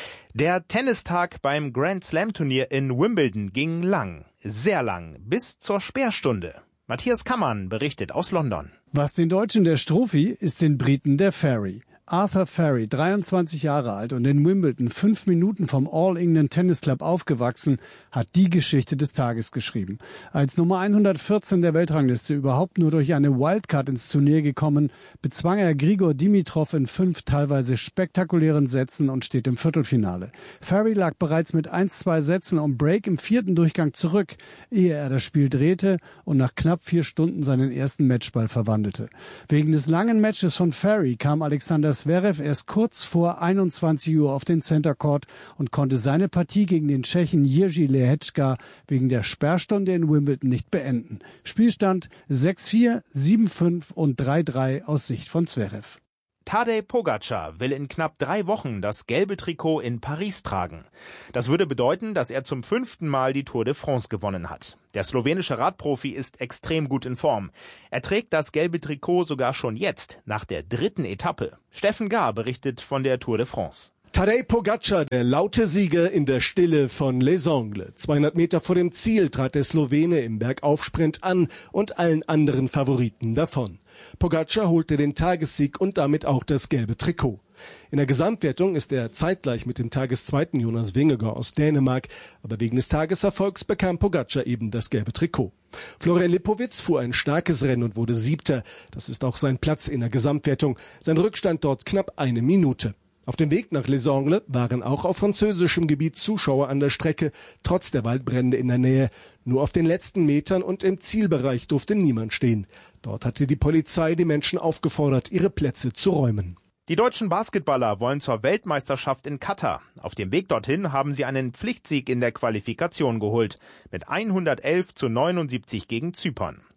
Der Tennistag beim Grand Slam Turnier in Wimbledon ging lang, sehr lang, bis zur Sperrstunde. Matthias Kammann berichtet aus London. Was den Deutschen der Strophi ist den Briten der Ferry. Arthur Ferry, dreiundzwanzig Jahre alt und in Wimbledon fünf Minuten vom All England Tennis Club aufgewachsen, hat die Geschichte des Tages geschrieben. Als Nummer hundertvierzehn der Weltrangliste überhaupt nur durch eine Wildcard ins Turnier gekommen, bezwang er Grigor Dimitrov in fünf teilweise spektakulären Sätzen und steht im Viertelfinale. Ferry lag bereits mit eins zwei Sätzen um Break im vierten Durchgang zurück, ehe er das Spiel drehte und nach knapp vier Stunden seinen ersten Matchball verwandelte. Wegen des langen Matches von Ferry kam Alexander Zverev erst kurz vor einundzwanzig Uhr auf den Center Court und konnte seine Partie gegen den Tschechen Jiří Lehečka wegen der Sperrstunde in Wimbledon nicht beenden. Spielstand sechs vier, sieben fünf und drei drei aus Sicht von Zverev. Tadej Pogačar will in knapp drei Wochen das gelbe Trikot in Paris tragen. Das würde bedeuten, dass er zum fünften Mal die Tour de France gewonnen hat. Der slowenische Radprofi ist extrem gut in Form. Er trägt das gelbe Trikot sogar schon jetzt, nach der dritten Etappe. Steffen Gahr berichtet von der Tour de France. Tadej Pogačar, der laute Sieger in der Stille von Les Angles. zweihundert Meter vor dem Ziel trat der Slowene im Bergaufsprint an und allen anderen Favoriten davon. Pogačar holte den Tagessieg und damit auch das gelbe Trikot. In der Gesamtwertung ist er zeitgleich mit dem Tageszweiten Jonas Vingegaard aus Dänemark, aber wegen des Tageserfolgs bekam Pogačar eben das gelbe Trikot. Florian Lipowitz fuhr ein starkes Rennen und wurde Siebter. Das ist auch sein Platz in der Gesamtwertung. Sein Rückstand dort knapp eine Minute. Auf dem Weg nach Les Angles waren auch auf französischem Gebiet Zuschauer an der Strecke, trotz der Waldbrände in der Nähe. Nur auf den letzten Metern und im Zielbereich durfte niemand stehen. Dort hatte die Polizei die Menschen aufgefordert, ihre Plätze zu räumen. Die deutschen Basketballer wollen zur Weltmeisterschaft in Katar. Auf dem Weg dorthin haben sie einen Pflichtsieg in der Qualifikation geholt. Mit hundertelf zu neunundsiebzig gegen Zypern.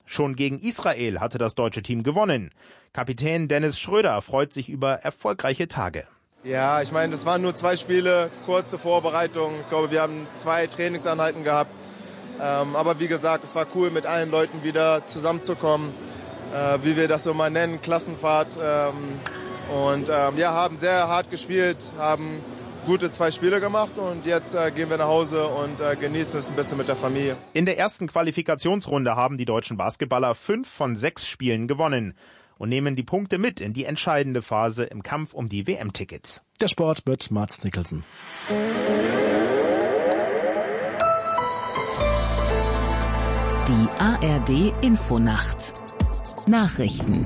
Schon gegen Israel hatte das deutsche Team gewonnen. Kapitän Dennis Schröder freut sich über erfolgreiche Tage. Ja, ich meine, das waren nur zwei Spiele, kurze Vorbereitung. Ich glaube, wir haben zwei Trainingseinheiten gehabt. Ähm, aber wie gesagt, es war cool, mit allen Leuten wieder zusammenzukommen. Äh, wie wir das so mal nennen, Klassenfahrt. Ähm, und ähm, ja, haben sehr hart gespielt, haben gute zwei Spiele gemacht und jetzt äh, gehen wir nach Hause und äh, genießen es ein bisschen mit der Familie. In der ersten Qualifikationsrunde haben die deutschen Basketballer fünf von sechs Spielen gewonnen und nehmen die Punkte mit in die entscheidende Phase im Kampf um die W M-Tickets. Der Sport mit Mats Nicholson. Die A R D-Infonacht. Nachrichten.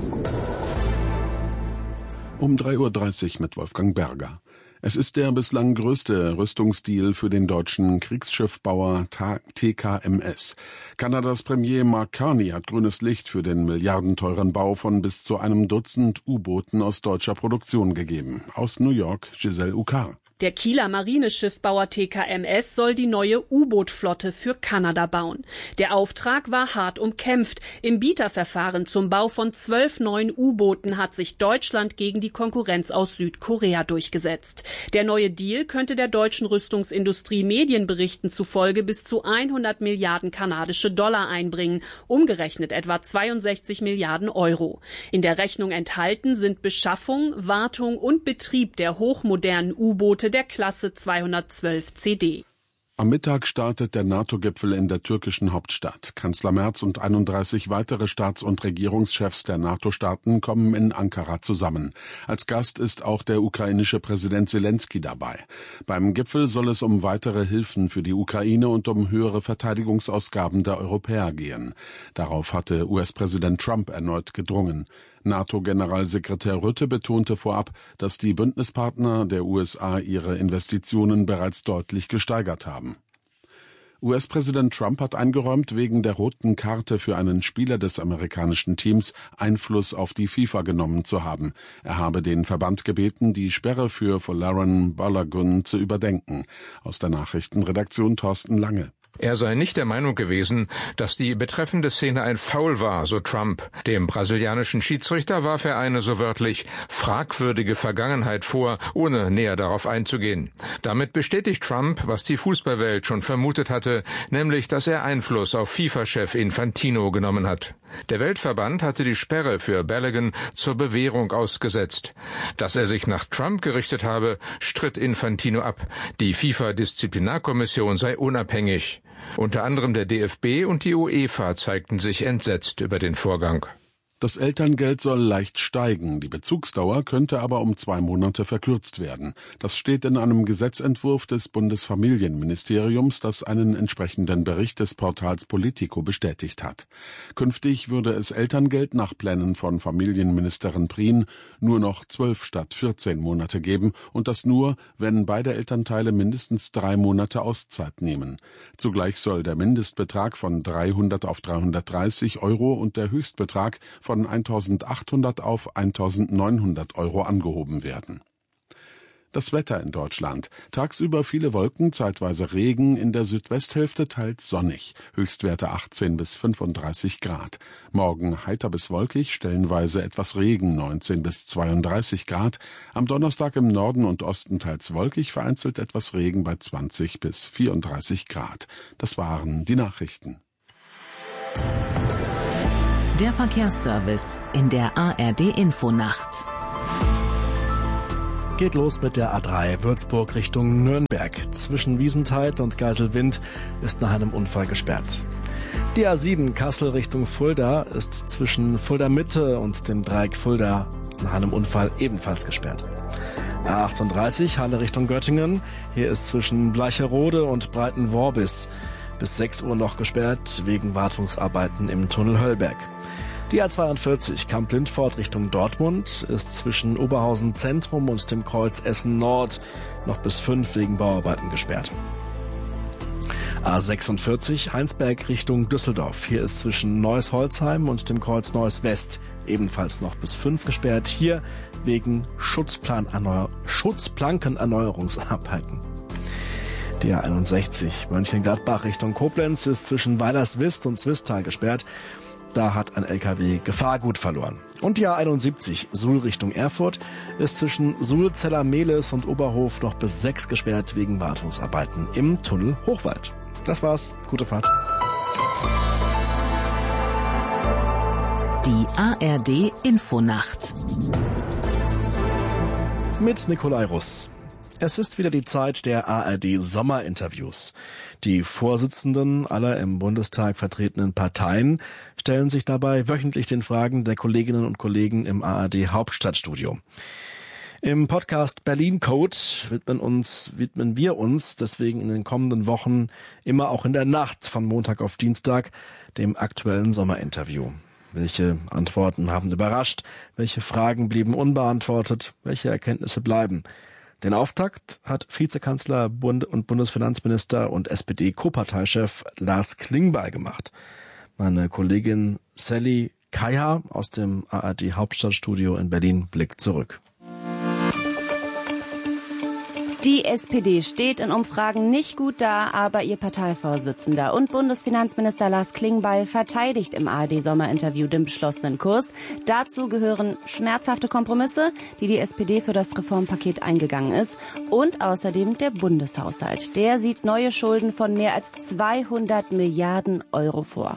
Um drei Uhr dreißig mit Wolfgang Berger. Es ist der bislang größte Rüstungsdeal für den deutschen Kriegsschiffbauer T K M S. Kanadas Premier Mark Carney hat grünes Licht für den milliardenteuren Bau von bis zu einem Dutzend U-Booten aus deutscher Produktion gegeben. Aus New York, Giselle Ukar. Der Kieler Marineschiffbauer T K M S soll die neue U-Boot-Flotte für Kanada bauen. Der Auftrag war hart umkämpft. Im Bieterverfahren zum Bau von zwölf neuen U-Booten hat sich Deutschland gegen die Konkurrenz aus Südkorea durchgesetzt. Der neue Deal könnte der deutschen Rüstungsindustrie Medienberichten zufolge bis zu hundert Milliarden kanadische Dollar einbringen, umgerechnet etwa zweiundsechzig Milliarden Euro. In der Rechnung enthalten sind Beschaffung, Wartung und Betrieb der hochmodernen U-Boote der Klasse zweihundertzwölf C D. Am Mittag startet der NATO-Gipfel in der türkischen Hauptstadt. Kanzler Merz und einunddreißig weitere Staats- und Regierungschefs der NATO-Staaten kommen in Ankara zusammen. Als Gast ist auch der ukrainische Präsident Selenskyj dabei. Beim Gipfel soll es um weitere Hilfen für die Ukraine und um höhere Verteidigungsausgaben der Europäer gehen. Darauf hatte U S-Präsident Trump erneut gedrungen. NATO-Generalsekretär Rutte betonte vorab, dass die Bündnispartner der U S A ihre Investitionen bereits deutlich gesteigert haben. U S-Präsident Trump hat eingeräumt, wegen der roten Karte für einen Spieler des amerikanischen Teams Einfluss auf die FIFA genommen zu haben. Er habe den Verband gebeten, die Sperre für Folarin Balogun zu überdenken. Aus der Nachrichtenredaktion Thorsten Lange. Er sei nicht der Meinung gewesen, dass die betreffende Szene ein Foul war, so Trump. Dem brasilianischen Schiedsrichter warf er eine, so wörtlich, fragwürdige Vergangenheit vor, ohne näher darauf einzugehen. Damit bestätigt Trump, was die Fußballwelt schon vermutet hatte, nämlich, dass er Einfluss auf FIFA-Chef Infantino genommen hat. Der Weltverband hatte die Sperre für Balogun zur Bewährung ausgesetzt. Dass er sich nach Trump gerichtet habe, stritt Infantino ab. Die FIFA-Disziplinarkommission sei unabhängig. Unter anderem der D F B und die UEFA zeigten sich entsetzt über den Vorgang. Das Elterngeld soll leicht steigen, die Bezugsdauer könnte aber um zwei Monate verkürzt werden. Das steht in einem Gesetzentwurf des Bundesfamilienministeriums, das einen entsprechenden Bericht des Portals Politico bestätigt hat. Künftig würde es Elterngeld nach Plänen von Familienministerin Prien nur noch zwölf statt vierzehn Monate geben und das nur, wenn beide Elternteile mindestens drei Monate Auszeit nehmen. Zugleich soll der Mindestbetrag von dreihundert auf dreihundertdreißig Euro und der Höchstbetrag von von eintausendachthundert auf eintausendneunhundert Euro angehoben werden. Das Wetter in Deutschland. Tagsüber viele Wolken, zeitweise Regen, in der Südwesthälfte teils sonnig. Höchstwerte achtzehn bis fünfunddreißig Grad. Morgen heiter bis wolkig, stellenweise etwas Regen, neunzehn bis zweiunddreißig Grad. Am Donnerstag im Norden und Osten teils wolkig, vereinzelt etwas Regen bei zwanzig bis vierunddreißig Grad. Das waren die Nachrichten. Der Verkehrsservice in der A R D-Infonacht. Geht los mit der A drei Würzburg Richtung Nürnberg. Zwischen Wiesentheid und Geiselwind ist nach einem Unfall gesperrt. Die A sieben Kassel Richtung Fulda ist zwischen Fulda Mitte und dem Dreieck Fulda nach einem Unfall ebenfalls gesperrt. A achtunddreißig Halle Richtung Göttingen. Hier ist zwischen Bleicherode und Breitenworbis bis sechs Uhr noch gesperrt wegen Wartungsarbeiten im Tunnel Höllberg. Die A zweiundvierzig Kamp-Lindfort Richtung Dortmund ist zwischen Oberhausen Zentrum und dem Kreuz Essen Nord noch bis fünf wegen Bauarbeiten gesperrt. A sechsundvierzig Heinsberg Richtung Düsseldorf. Hier ist zwischen Neuss-Holzheim und dem Kreuz Neuss West ebenfalls noch bis fünf gesperrt. Hier wegen Schutzplanerneuer- Schutzplankenerneuerungsarbeiten. Die A einundsechzig Mönchengladbach Richtung Koblenz ist zwischen Weilerswist und Zwistal gesperrt. Da hat ein L K W Gefahrgut verloren. Und die A einundsiebzig Suhl Richtung Erfurt ist zwischen Suhl-Zeller-Mehlis und Oberhof noch bis sechs gesperrt wegen Wartungsarbeiten im Tunnel Hochwald. Das war's. Gute Fahrt. Die A R D Infonacht mit Nikolai Russ. Es ist wieder die Zeit der A R D Sommerinterviews. Die Vorsitzenden aller im Bundestag vertretenen Parteien stellen sich dabei wöchentlich den Fragen der Kolleginnen und Kollegen im A R D Hauptstadtstudio. Im Podcast Berlin Code widmen uns, widmen wir uns deswegen in den kommenden Wochen immer auch in der Nacht von Montag auf Dienstag dem aktuellen Sommerinterview. Welche Antworten haben überrascht? Welche Fragen blieben unbeantwortet? Welche Erkenntnisse bleiben? Den Auftakt hat Vizekanzler Bund- und Bundesfinanzminister und S P D-Co-Parteichef Lars Klingbeil gemacht. Meine Kollegin Sally Kaya aus dem A R D Hauptstadtstudio in Berlin blickt zurück. Die S P D steht in Umfragen nicht gut da, aber ihr Parteivorsitzender und Bundesfinanzminister Lars Klingbeil verteidigt im A R D-Sommerinterview den beschlossenen Kurs. Dazu gehören schmerzhafte Kompromisse, die die S P D für das Reformpaket eingegangen ist, und außerdem der Bundeshaushalt. Der sieht neue Schulden von mehr als zweihundert Milliarden Euro vor.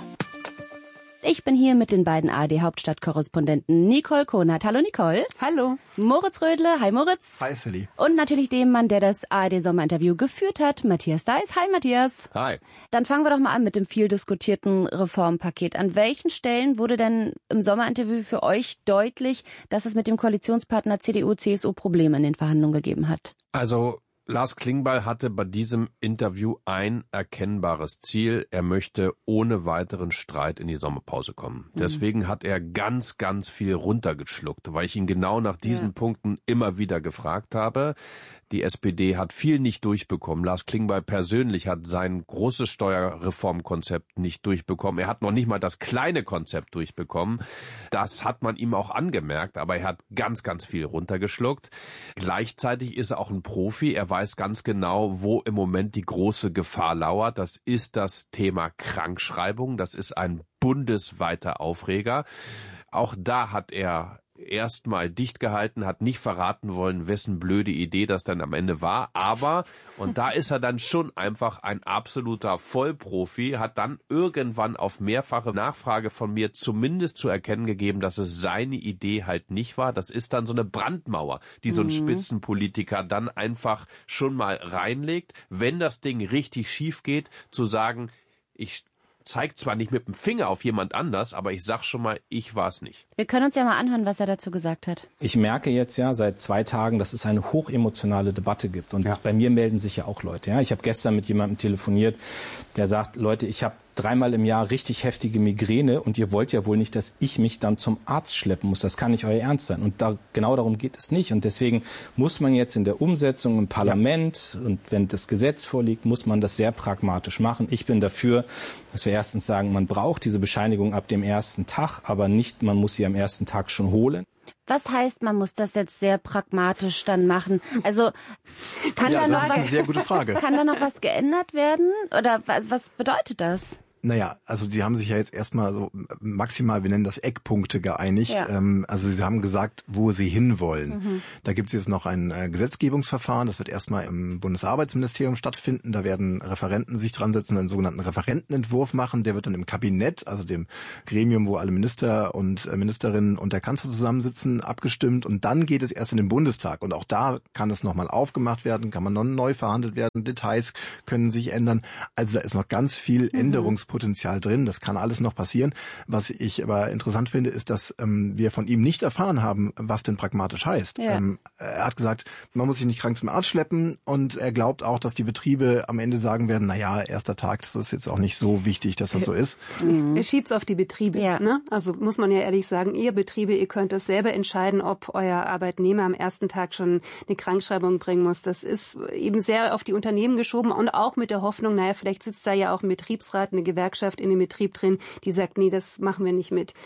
Ich bin hier mit den beiden A R D-Hauptstadtkorrespondenten Nicole Konert. Hallo Nicole. Hallo. Moritz Rödle. Hi Moritz. Hi Sally. Und natürlich dem Mann, der das A R D-Sommerinterview geführt hat, Matthias Deiss. Hi Matthias. Hi. Dann fangen wir doch mal an mit dem viel diskutierten Reformpaket. An welchen Stellen wurde denn im Sommerinterview für euch deutlich, dass es mit dem Koalitionspartner C D U C S U Probleme in den Verhandlungen gegeben hat? Also Lars Klingbeil hatte bei diesem Interview ein erkennbares Ziel. Er möchte ohne weiteren Streit in die Sommerpause kommen. Mhm. Deswegen hat er ganz, ganz viel runtergeschluckt, weil ich ihn genau nach diesen ja. Punkten immer wieder gefragt habe. Die S P D hat viel nicht durchbekommen. Lars Klingbeil persönlich hat sein großes Steuerreformkonzept nicht durchbekommen. Er hat noch nicht mal das kleine Konzept durchbekommen. Das hat man ihm auch angemerkt, aber er hat ganz, ganz viel runtergeschluckt. Gleichzeitig ist er auch ein Profi. Er weiß ganz genau, wo im Moment die große Gefahr lauert. Das ist das Thema Krankschreibung. Das ist ein bundesweiter Aufreger. Auch da hat er erstmal dicht gehalten, hat nicht verraten wollen, wessen blöde Idee das dann am Ende war. Aber, und da ist er dann schon einfach ein absoluter Vollprofi, hat dann irgendwann auf mehrfache Nachfrage von mir zumindest zu erkennen gegeben, dass es seine Idee halt nicht war. Das ist dann so eine Brandmauer, die so ein mhm. Spitzenpolitiker dann einfach schon mal reinlegt. Wenn das Ding richtig schief geht, zu sagen, ich zeigt zwar nicht mit dem Finger auf jemand anders, aber ich sag schon mal, ich war es nicht. Wir können uns ja mal anhören, was er dazu gesagt hat. Ich merke jetzt ja seit zwei Tagen, dass es eine hochemotionale Debatte gibt. Und ja. bei mir melden sich ja auch Leute. Ja? Ich habe gestern mit jemandem telefoniert, der sagt, Leute, ich habe dreimal im Jahr richtig heftige Migräne und ihr wollt ja wohl nicht, dass ich mich dann zum Arzt schleppen muss. Das kann nicht euer Ernst sein. Und da, genau darum geht es nicht. Und deswegen muss man jetzt in der Umsetzung im Parlament ja. und wenn das Gesetz vorliegt, muss man das sehr pragmatisch machen. Ich bin dafür, dass wir erstens sagen, man braucht diese Bescheinigung ab dem ersten Tag, aber nicht, man muss sie am ersten Tag schon holen. Was heißt, man muss das jetzt sehr pragmatisch dann machen? Also kann ja, da noch das ist was, eine sehr gute Frage. Kann da noch was geändert werden? Oder was, was bedeutet das? Naja, also sie haben sich ja jetzt erstmal so maximal, wir nennen das Eckpunkte geeinigt. Ja. Ähm, also sie haben gesagt, wo sie hinwollen. Mhm. Da gibt es jetzt noch ein äh, Gesetzgebungsverfahren, das wird erstmal im Bundesarbeitsministerium stattfinden. Da werden Referenten sich dran setzen, einen sogenannten Referentenentwurf machen. Der wird dann im Kabinett, also dem Gremium, wo alle Minister und äh, Ministerinnen und der Kanzler zusammensitzen, abgestimmt. Und dann geht es erst in den Bundestag. Und auch da kann es nochmal aufgemacht werden, kann man noch neu verhandelt werden. Details können sich ändern. Also da ist noch ganz viel mhm. Änderungspotenzial Potenzial drin. Das kann alles noch passieren. Was ich aber interessant finde, ist, dass ähm, wir von ihm nicht erfahren haben, was denn pragmatisch heißt. Ja. Ähm, er hat gesagt, man muss sich nicht krank zum Arzt schleppen und er glaubt auch, dass die Betriebe am Ende sagen werden, na ja, erster Tag, das ist jetzt auch nicht so wichtig, dass das so ist. Mhm. Er schiebt's auf die Betriebe. Ja. Ne? Also muss man ja ehrlich sagen, ihr Betriebe, ihr könnt das selber entscheiden, ob euer Arbeitnehmer am ersten Tag schon eine Krankschreibung bringen muss. Das ist eben sehr auf die Unternehmen geschoben und auch mit der Hoffnung, naja, vielleicht sitzt da ja auch ein Betriebsrat, eine Gewerkschaft in dem Betrieb drin, die sagt, nee, das machen wir nicht mit.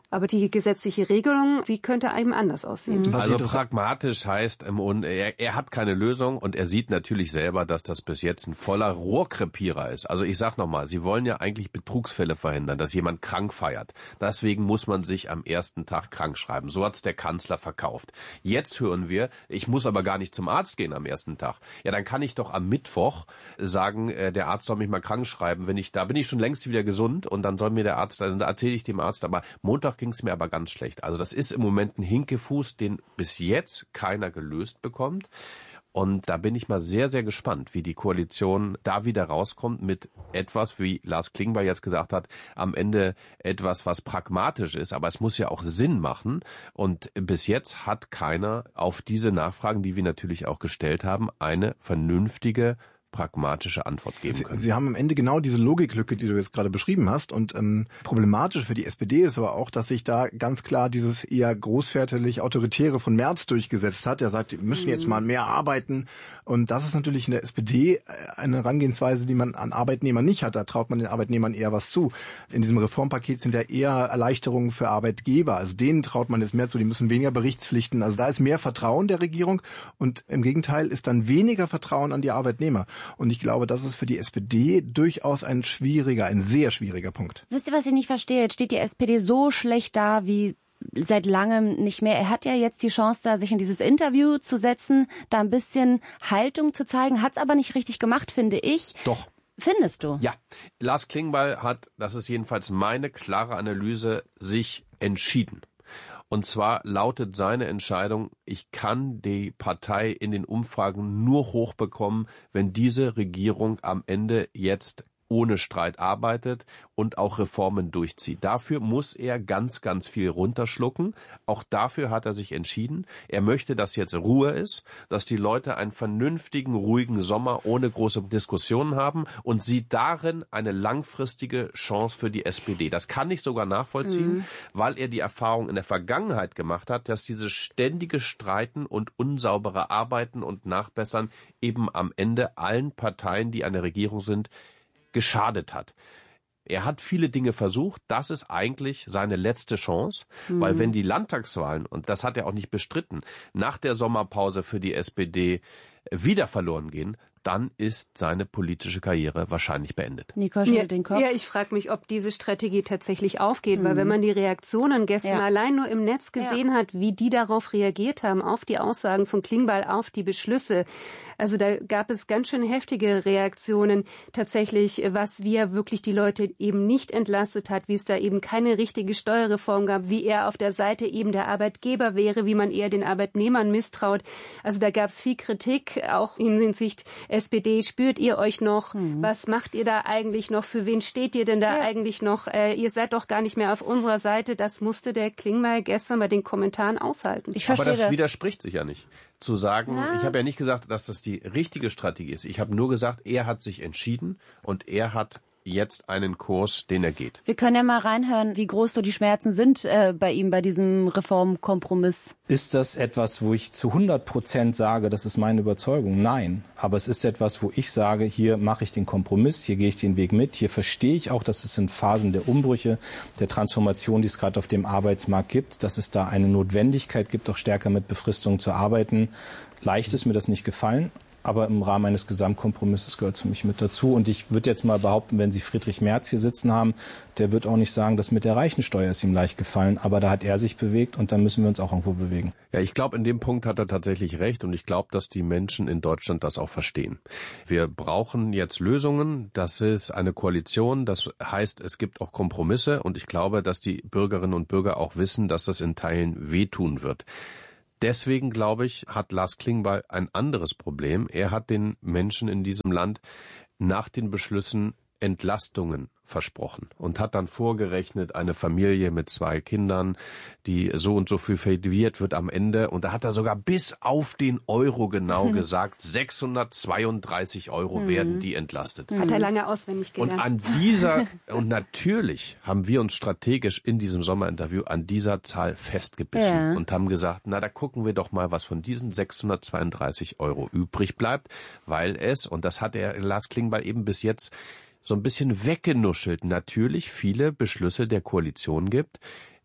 Aber die gesetzliche Regelung, die könnte einem anders aussehen. Mhm. Also pragmatisch heißt, im Grunde, er, er hat keine Lösung und er sieht natürlich selber, dass das bis jetzt ein voller Rohrkrepierer ist. Also ich sag nochmal, Sie wollen ja eigentlich Betrugsfälle verhindern, dass jemand krank feiert. Deswegen muss man sich am ersten Tag krank schreiben. So hat's der Kanzler verkauft. Jetzt hören wir, ich muss aber gar nicht zum Arzt gehen am ersten Tag. Ja, dann kann ich doch am Mittwoch sagen, der Arzt soll mich mal krank schreiben. Wenn ich, da bin ich schon längst wieder gesund und dann soll mir der Arzt, dann erzähle ich dem Arzt, aber Montag ging es mir aber ganz schlecht. Also das ist im Moment ein Hinkefuß, den bis jetzt keiner gelöst bekommt. Und da bin ich mal sehr, sehr gespannt, wie die Koalition da wieder rauskommt mit etwas, wie Lars Klingbeil jetzt gesagt hat, am Ende etwas, was pragmatisch ist. Aber es muss ja auch Sinn machen. Und bis jetzt hat keiner auf diese Nachfragen, die wir natürlich auch gestellt haben, eine vernünftige pragmatische Antwort geben können. Sie, Sie haben am Ende genau diese Logiklücke, die du jetzt gerade beschrieben hast. Und ähm, problematisch für die S P D ist aber auch, dass sich da ganz klar dieses eher großväterlich Autoritäre von Merz durchgesetzt hat. Er sagt, wir müssen jetzt mal mehr arbeiten. Und das ist natürlich in der S P D eine Herangehensweise, die man an Arbeitnehmern nicht hat. Da traut man den Arbeitnehmern eher was zu. In diesem Reformpaket sind ja eher Erleichterungen für Arbeitgeber. Also denen traut man jetzt mehr zu. Die müssen weniger Berichtspflichten. Also da ist mehr Vertrauen der Regierung. Und im Gegenteil ist dann weniger Vertrauen an die Arbeitnehmer. Und ich glaube, das ist für die S P D durchaus ein schwieriger, ein sehr schwieriger Punkt. Wisst ihr, was ich nicht verstehe? Jetzt steht die S P D so schlecht da wie seit langem nicht mehr. Er hat ja jetzt die Chance, da sich in dieses Interview zu setzen, da ein bisschen Haltung zu zeigen, hat es aber nicht richtig gemacht, finde ich. Doch. Findest du? Ja. Lars Klingbeil hat, das ist jedenfalls meine klare Analyse, sich entschieden. Und zwar lautet seine Entscheidung, ich kann die Partei in den Umfragen nur hochbekommen, wenn diese Regierung am Ende jetzt ohne Streit arbeitet und auch Reformen durchzieht. Dafür muss er ganz, ganz viel runterschlucken. Auch dafür hat er sich entschieden. Er möchte, dass jetzt Ruhe ist, dass die Leute einen vernünftigen, ruhigen Sommer ohne große Diskussionen haben und sieht darin eine langfristige Chance für die S P D. Das kann ich sogar nachvollziehen, mhm. weil er die Erfahrung in der Vergangenheit gemacht hat, dass dieses ständige Streiten und unsaubere Arbeiten und Nachbessern eben am Ende allen Parteien, die an der Regierung sind, geschadet hat. Er hat viele Dinge versucht. Das ist eigentlich seine letzte Chance, mhm. weil wenn die Landtagswahlen, und das hat er auch nicht bestritten, nach der Sommerpause für die S P D wieder verloren gehen, dann ist seine politische Karriere wahrscheinlich beendet. Nicole schüttelt den Kopf. Ja, ich frage mich, ob diese Strategie tatsächlich aufgeht, mhm. weil wenn man die Reaktionen gestern ja. allein nur im Netz gesehen ja. hat, wie die darauf reagiert haben, auf die Aussagen von Klingbeil, auf die Beschlüsse, also da gab es ganz schön heftige Reaktionen tatsächlich, was wie er wirklich die Leute eben nicht entlastet hat, wie es da eben keine richtige Steuerreform gab, wie er auf der Seite eben der Arbeitgeber wäre, wie man eher den Arbeitnehmern misstraut. Also da gab es viel Kritik, auch in Hinsicht S P D, spürt ihr euch noch? Mhm. Was macht ihr da eigentlich noch? Für wen steht ihr denn da ja. eigentlich noch? Äh, ihr seid doch gar nicht mehr auf unserer Seite. Das musste der Klingbeil gestern bei den Kommentaren aushalten. Ich verstehe Aber das, das widerspricht sich ja nicht. Zu sagen, ja. ich habe ja nicht gesagt, dass das die richtige Strategie ist. Ich habe nur gesagt, er hat sich entschieden und er hat jetzt einen Kurs, den er geht. Wir können ja mal reinhören, wie groß so die Schmerzen sind äh, bei ihm, bei diesem Reformkompromiss. Ist das etwas, wo ich zu hundert Prozent sage, das ist meine Überzeugung? Nein. Aber es ist etwas, wo ich sage, hier mache ich den Kompromiss, hier gehe ich den Weg mit, hier verstehe ich auch, dass es in Phasen der Umbrüche, der Transformation, die es gerade auf dem Arbeitsmarkt gibt, dass es da eine Notwendigkeit gibt, auch stärker mit Befristungen zu arbeiten. Leicht ist mir das nicht gefallen. Aber im Rahmen eines Gesamtkompromisses gehört es für mich mit dazu. Und ich würde jetzt mal behaupten, wenn Sie Friedrich Merz hier sitzen haben, der wird auch nicht sagen, dass mit der Reichensteuer ist ihm leicht gefallen. Aber da hat er sich bewegt und da müssen wir uns auch irgendwo bewegen. Ja, ich glaube, in dem Punkt hat er tatsächlich recht. Und ich glaube, dass die Menschen in Deutschland das auch verstehen. Wir brauchen jetzt Lösungen. Das ist eine Koalition. Das heißt, es gibt auch Kompromisse. Und ich glaube, dass die Bürgerinnen und Bürger auch wissen, dass das in Teilen wehtun wird. Deswegen, glaube ich, hat Lars Klingbeil ein anderes Problem. Er hat den Menschen in diesem Land nach den Beschlüssen Entlastungen versprochen und hat dann vorgerechnet, eine Familie mit zwei Kindern, die so und so viel verdiert wird am Ende. Und da hat er sogar bis auf den Euro genau hm. gesagt, sechshundertzweiunddreißig Euro hm. werden die entlastet. Hat er lange auswendig gelernt. Und an dieser, und natürlich haben wir uns strategisch in diesem Sommerinterview an dieser Zahl festgebissen ja. und haben gesagt, na, da gucken wir doch mal, was von diesen sechshundertzweiunddreißig Euro übrig bleibt, weil es, und das hat der Lars Klingbeil eben bis jetzt so ein bisschen weggenuschelt, natürlich viele Beschlüsse der Koalition gibt,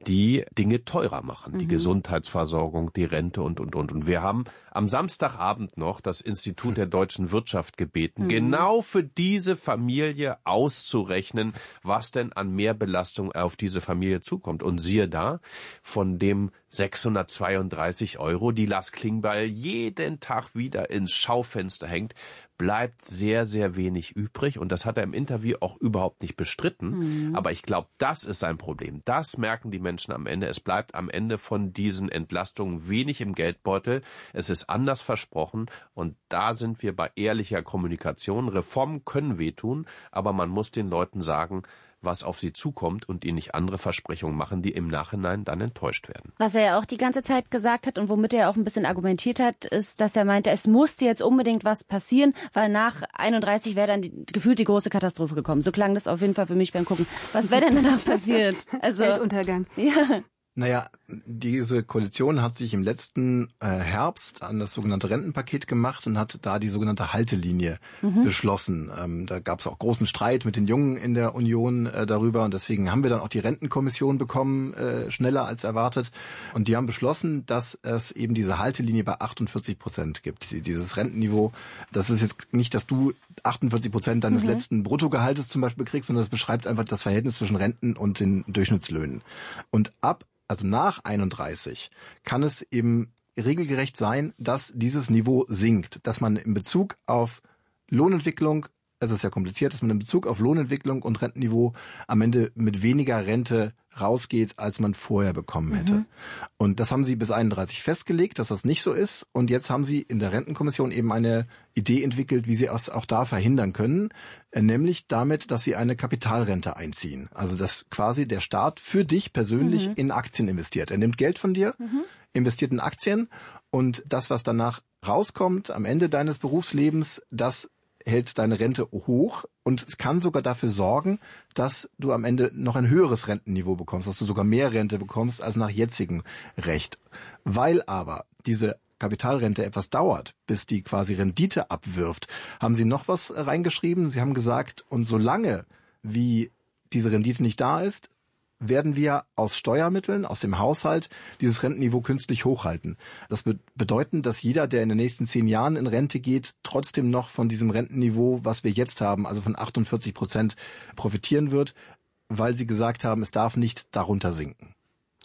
die Dinge teurer machen. Mhm. Die Gesundheitsversorgung, die Rente und, und, und. Und wir haben am Samstagabend noch das Institut der deutschen Wirtschaft gebeten, mhm. genau für diese Familie auszurechnen, was denn an Mehrbelastung auf diese Familie zukommt. Und siehe da, von dem sechshundertzweiunddreißig Euro, die Lars Klingbeil jeden Tag wieder ins Schaufenster hängt, bleibt sehr, sehr wenig übrig. Und das hat er im Interview auch überhaupt nicht bestritten. Mhm. Aber ich glaube, das ist sein Problem. Das merken die Menschen am Ende. Es bleibt am Ende von diesen Entlastungen wenig im Geldbeutel. Es ist anders versprochen. Und da sind wir bei ehrlicher Kommunikation. Reformen können wehtun, aber man muss den Leuten sagen, was auf sie zukommt und ihnen nicht andere Versprechungen machen, die im Nachhinein dann enttäuscht werden. Was er ja auch die ganze Zeit gesagt hat und womit er auch ein bisschen argumentiert hat, ist, dass er meinte, es musste jetzt unbedingt was passieren, weil nach einunddreißig wäre dann die, gefühlt die große Katastrophe gekommen. So klang das auf jeden Fall für mich beim Gucken. Was wäre denn danach passiert? Also Weltuntergang. Ja. Naja, diese Koalition hat sich im letzten äh, Herbst an das sogenannte Rentenpaket gemacht und hat da die sogenannte Haltelinie mhm. beschlossen. Ähm, da gab es auch großen Streit mit den Jungen in der Union äh, darüber und deswegen haben wir dann auch die Rentenkommission bekommen, äh, schneller als erwartet. Und die haben beschlossen, dass es eben diese Haltelinie bei achtundvierzig Prozent gibt. Dieses Rentenniveau, das ist jetzt nicht, dass du achtundvierzig Prozent deines mhm. letzten Bruttogehaltes zum Beispiel kriegst, sondern das beschreibt einfach das Verhältnis zwischen Renten und den Durchschnittslöhnen. Und ab Also nach einunddreißig kann es eben regelgerecht sein, dass dieses Niveau sinkt, dass man in Bezug auf Lohnentwicklung, es ist ja kompliziert, dass man in Bezug auf Lohnentwicklung und Rentenniveau am Ende mit weniger Rente rausgeht, als man vorher bekommen hätte. Mhm. Und das haben sie bis einunddreißig festgelegt, dass das nicht so ist. Und jetzt haben sie in der Rentenkommission eben eine Idee entwickelt, wie sie es auch da verhindern können, nämlich damit, dass sie eine Kapitalrente einziehen. Also dass quasi der Staat für dich persönlich mhm. in Aktien investiert. Er nimmt Geld von dir, mhm. investiert in Aktien und das, was danach rauskommt am Ende deines Berufslebens, das hält deine Rente hoch und es kann sogar dafür sorgen, dass du am Ende noch ein höheres Rentenniveau bekommst, dass du sogar mehr Rente bekommst als nach jetzigem Recht. Weil aber diese Kapitalrente etwas dauert, bis die quasi Rendite abwirft, haben sie noch was reingeschrieben. Sie haben gesagt, und solange wie diese Rendite nicht da ist, werden wir aus Steuermitteln, aus dem Haushalt, dieses Rentenniveau künstlich hochhalten. Das be- bedeuten, dass jeder, der in den nächsten zehn Jahren in Rente geht, trotzdem noch von diesem Rentenniveau, was wir jetzt haben, also von achtundvierzig Prozent, profitieren wird, weil sie gesagt haben, es darf nicht darunter sinken.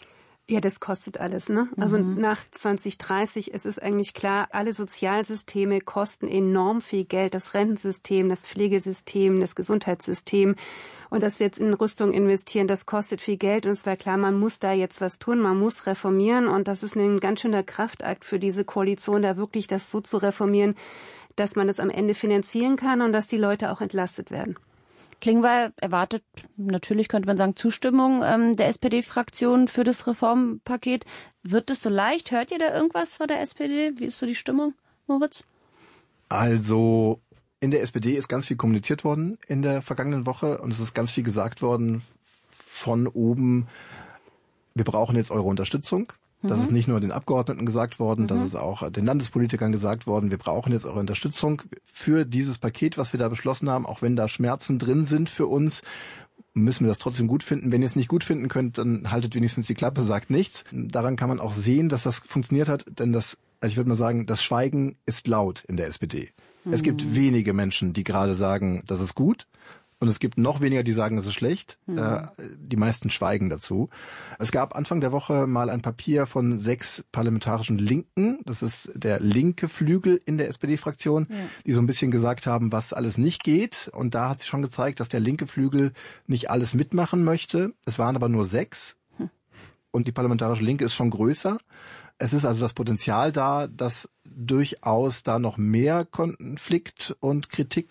Ja, das kostet alles, ne? Also mhm. nach zwanzig dreißig ist es eigentlich klar, alle Sozialsysteme kosten enorm viel Geld. Das Rentensystem, das Pflegesystem, das Gesundheitssystem. Und dass wir jetzt in Rüstung investieren, das kostet viel Geld. Und es war klar, man muss da jetzt was tun, man muss reformieren. Und das ist ein ganz schöner Kraftakt für diese Koalition, da wirklich das so zu reformieren, dass man das am Ende finanzieren kann und dass die Leute auch entlastet werden. Klingbeil erwartet, natürlich könnte man sagen, Zustimmung ähm, der S P D-Fraktion für das Reformpaket. Wird es so leicht? Hört ihr da irgendwas von der S P D? Wie ist so die Stimmung, Moritz? Also in der S P D ist ganz viel kommuniziert worden in der vergangenen Woche und es ist ganz viel gesagt worden von oben, wir brauchen jetzt eure Unterstützung. Das mhm. ist nicht nur den Abgeordneten gesagt worden, mhm. das ist auch den Landespolitikern gesagt worden. Wir brauchen jetzt eure Unterstützung für dieses Paket, was wir da beschlossen haben. Auch wenn da Schmerzen drin sind für uns, müssen wir das trotzdem gut finden. Wenn ihr es nicht gut finden könnt, dann haltet wenigstens die Klappe, sagt nichts. Daran kann man auch sehen, dass das funktioniert hat, denn das, ich würde mal sagen, das Schweigen ist laut in der S P D. Mhm. Es gibt wenige Menschen, die gerade sagen, das ist gut. Und es gibt noch weniger, die sagen, das ist schlecht. Mhm. Äh, die meisten schweigen dazu. Es gab Anfang der Woche mal ein Papier von sechs parlamentarischen Linken. Das ist der linke Flügel in der S P D-Fraktion, ja. die so ein bisschen gesagt haben, was alles nicht geht. Und da hat sich schon gezeigt, dass der linke Flügel nicht alles mitmachen möchte. Es waren aber nur sechs. Hm. Und die parlamentarische Linke ist schon größer. Es ist also das Potenzial da, dass durchaus da noch mehr Konflikt und Kritik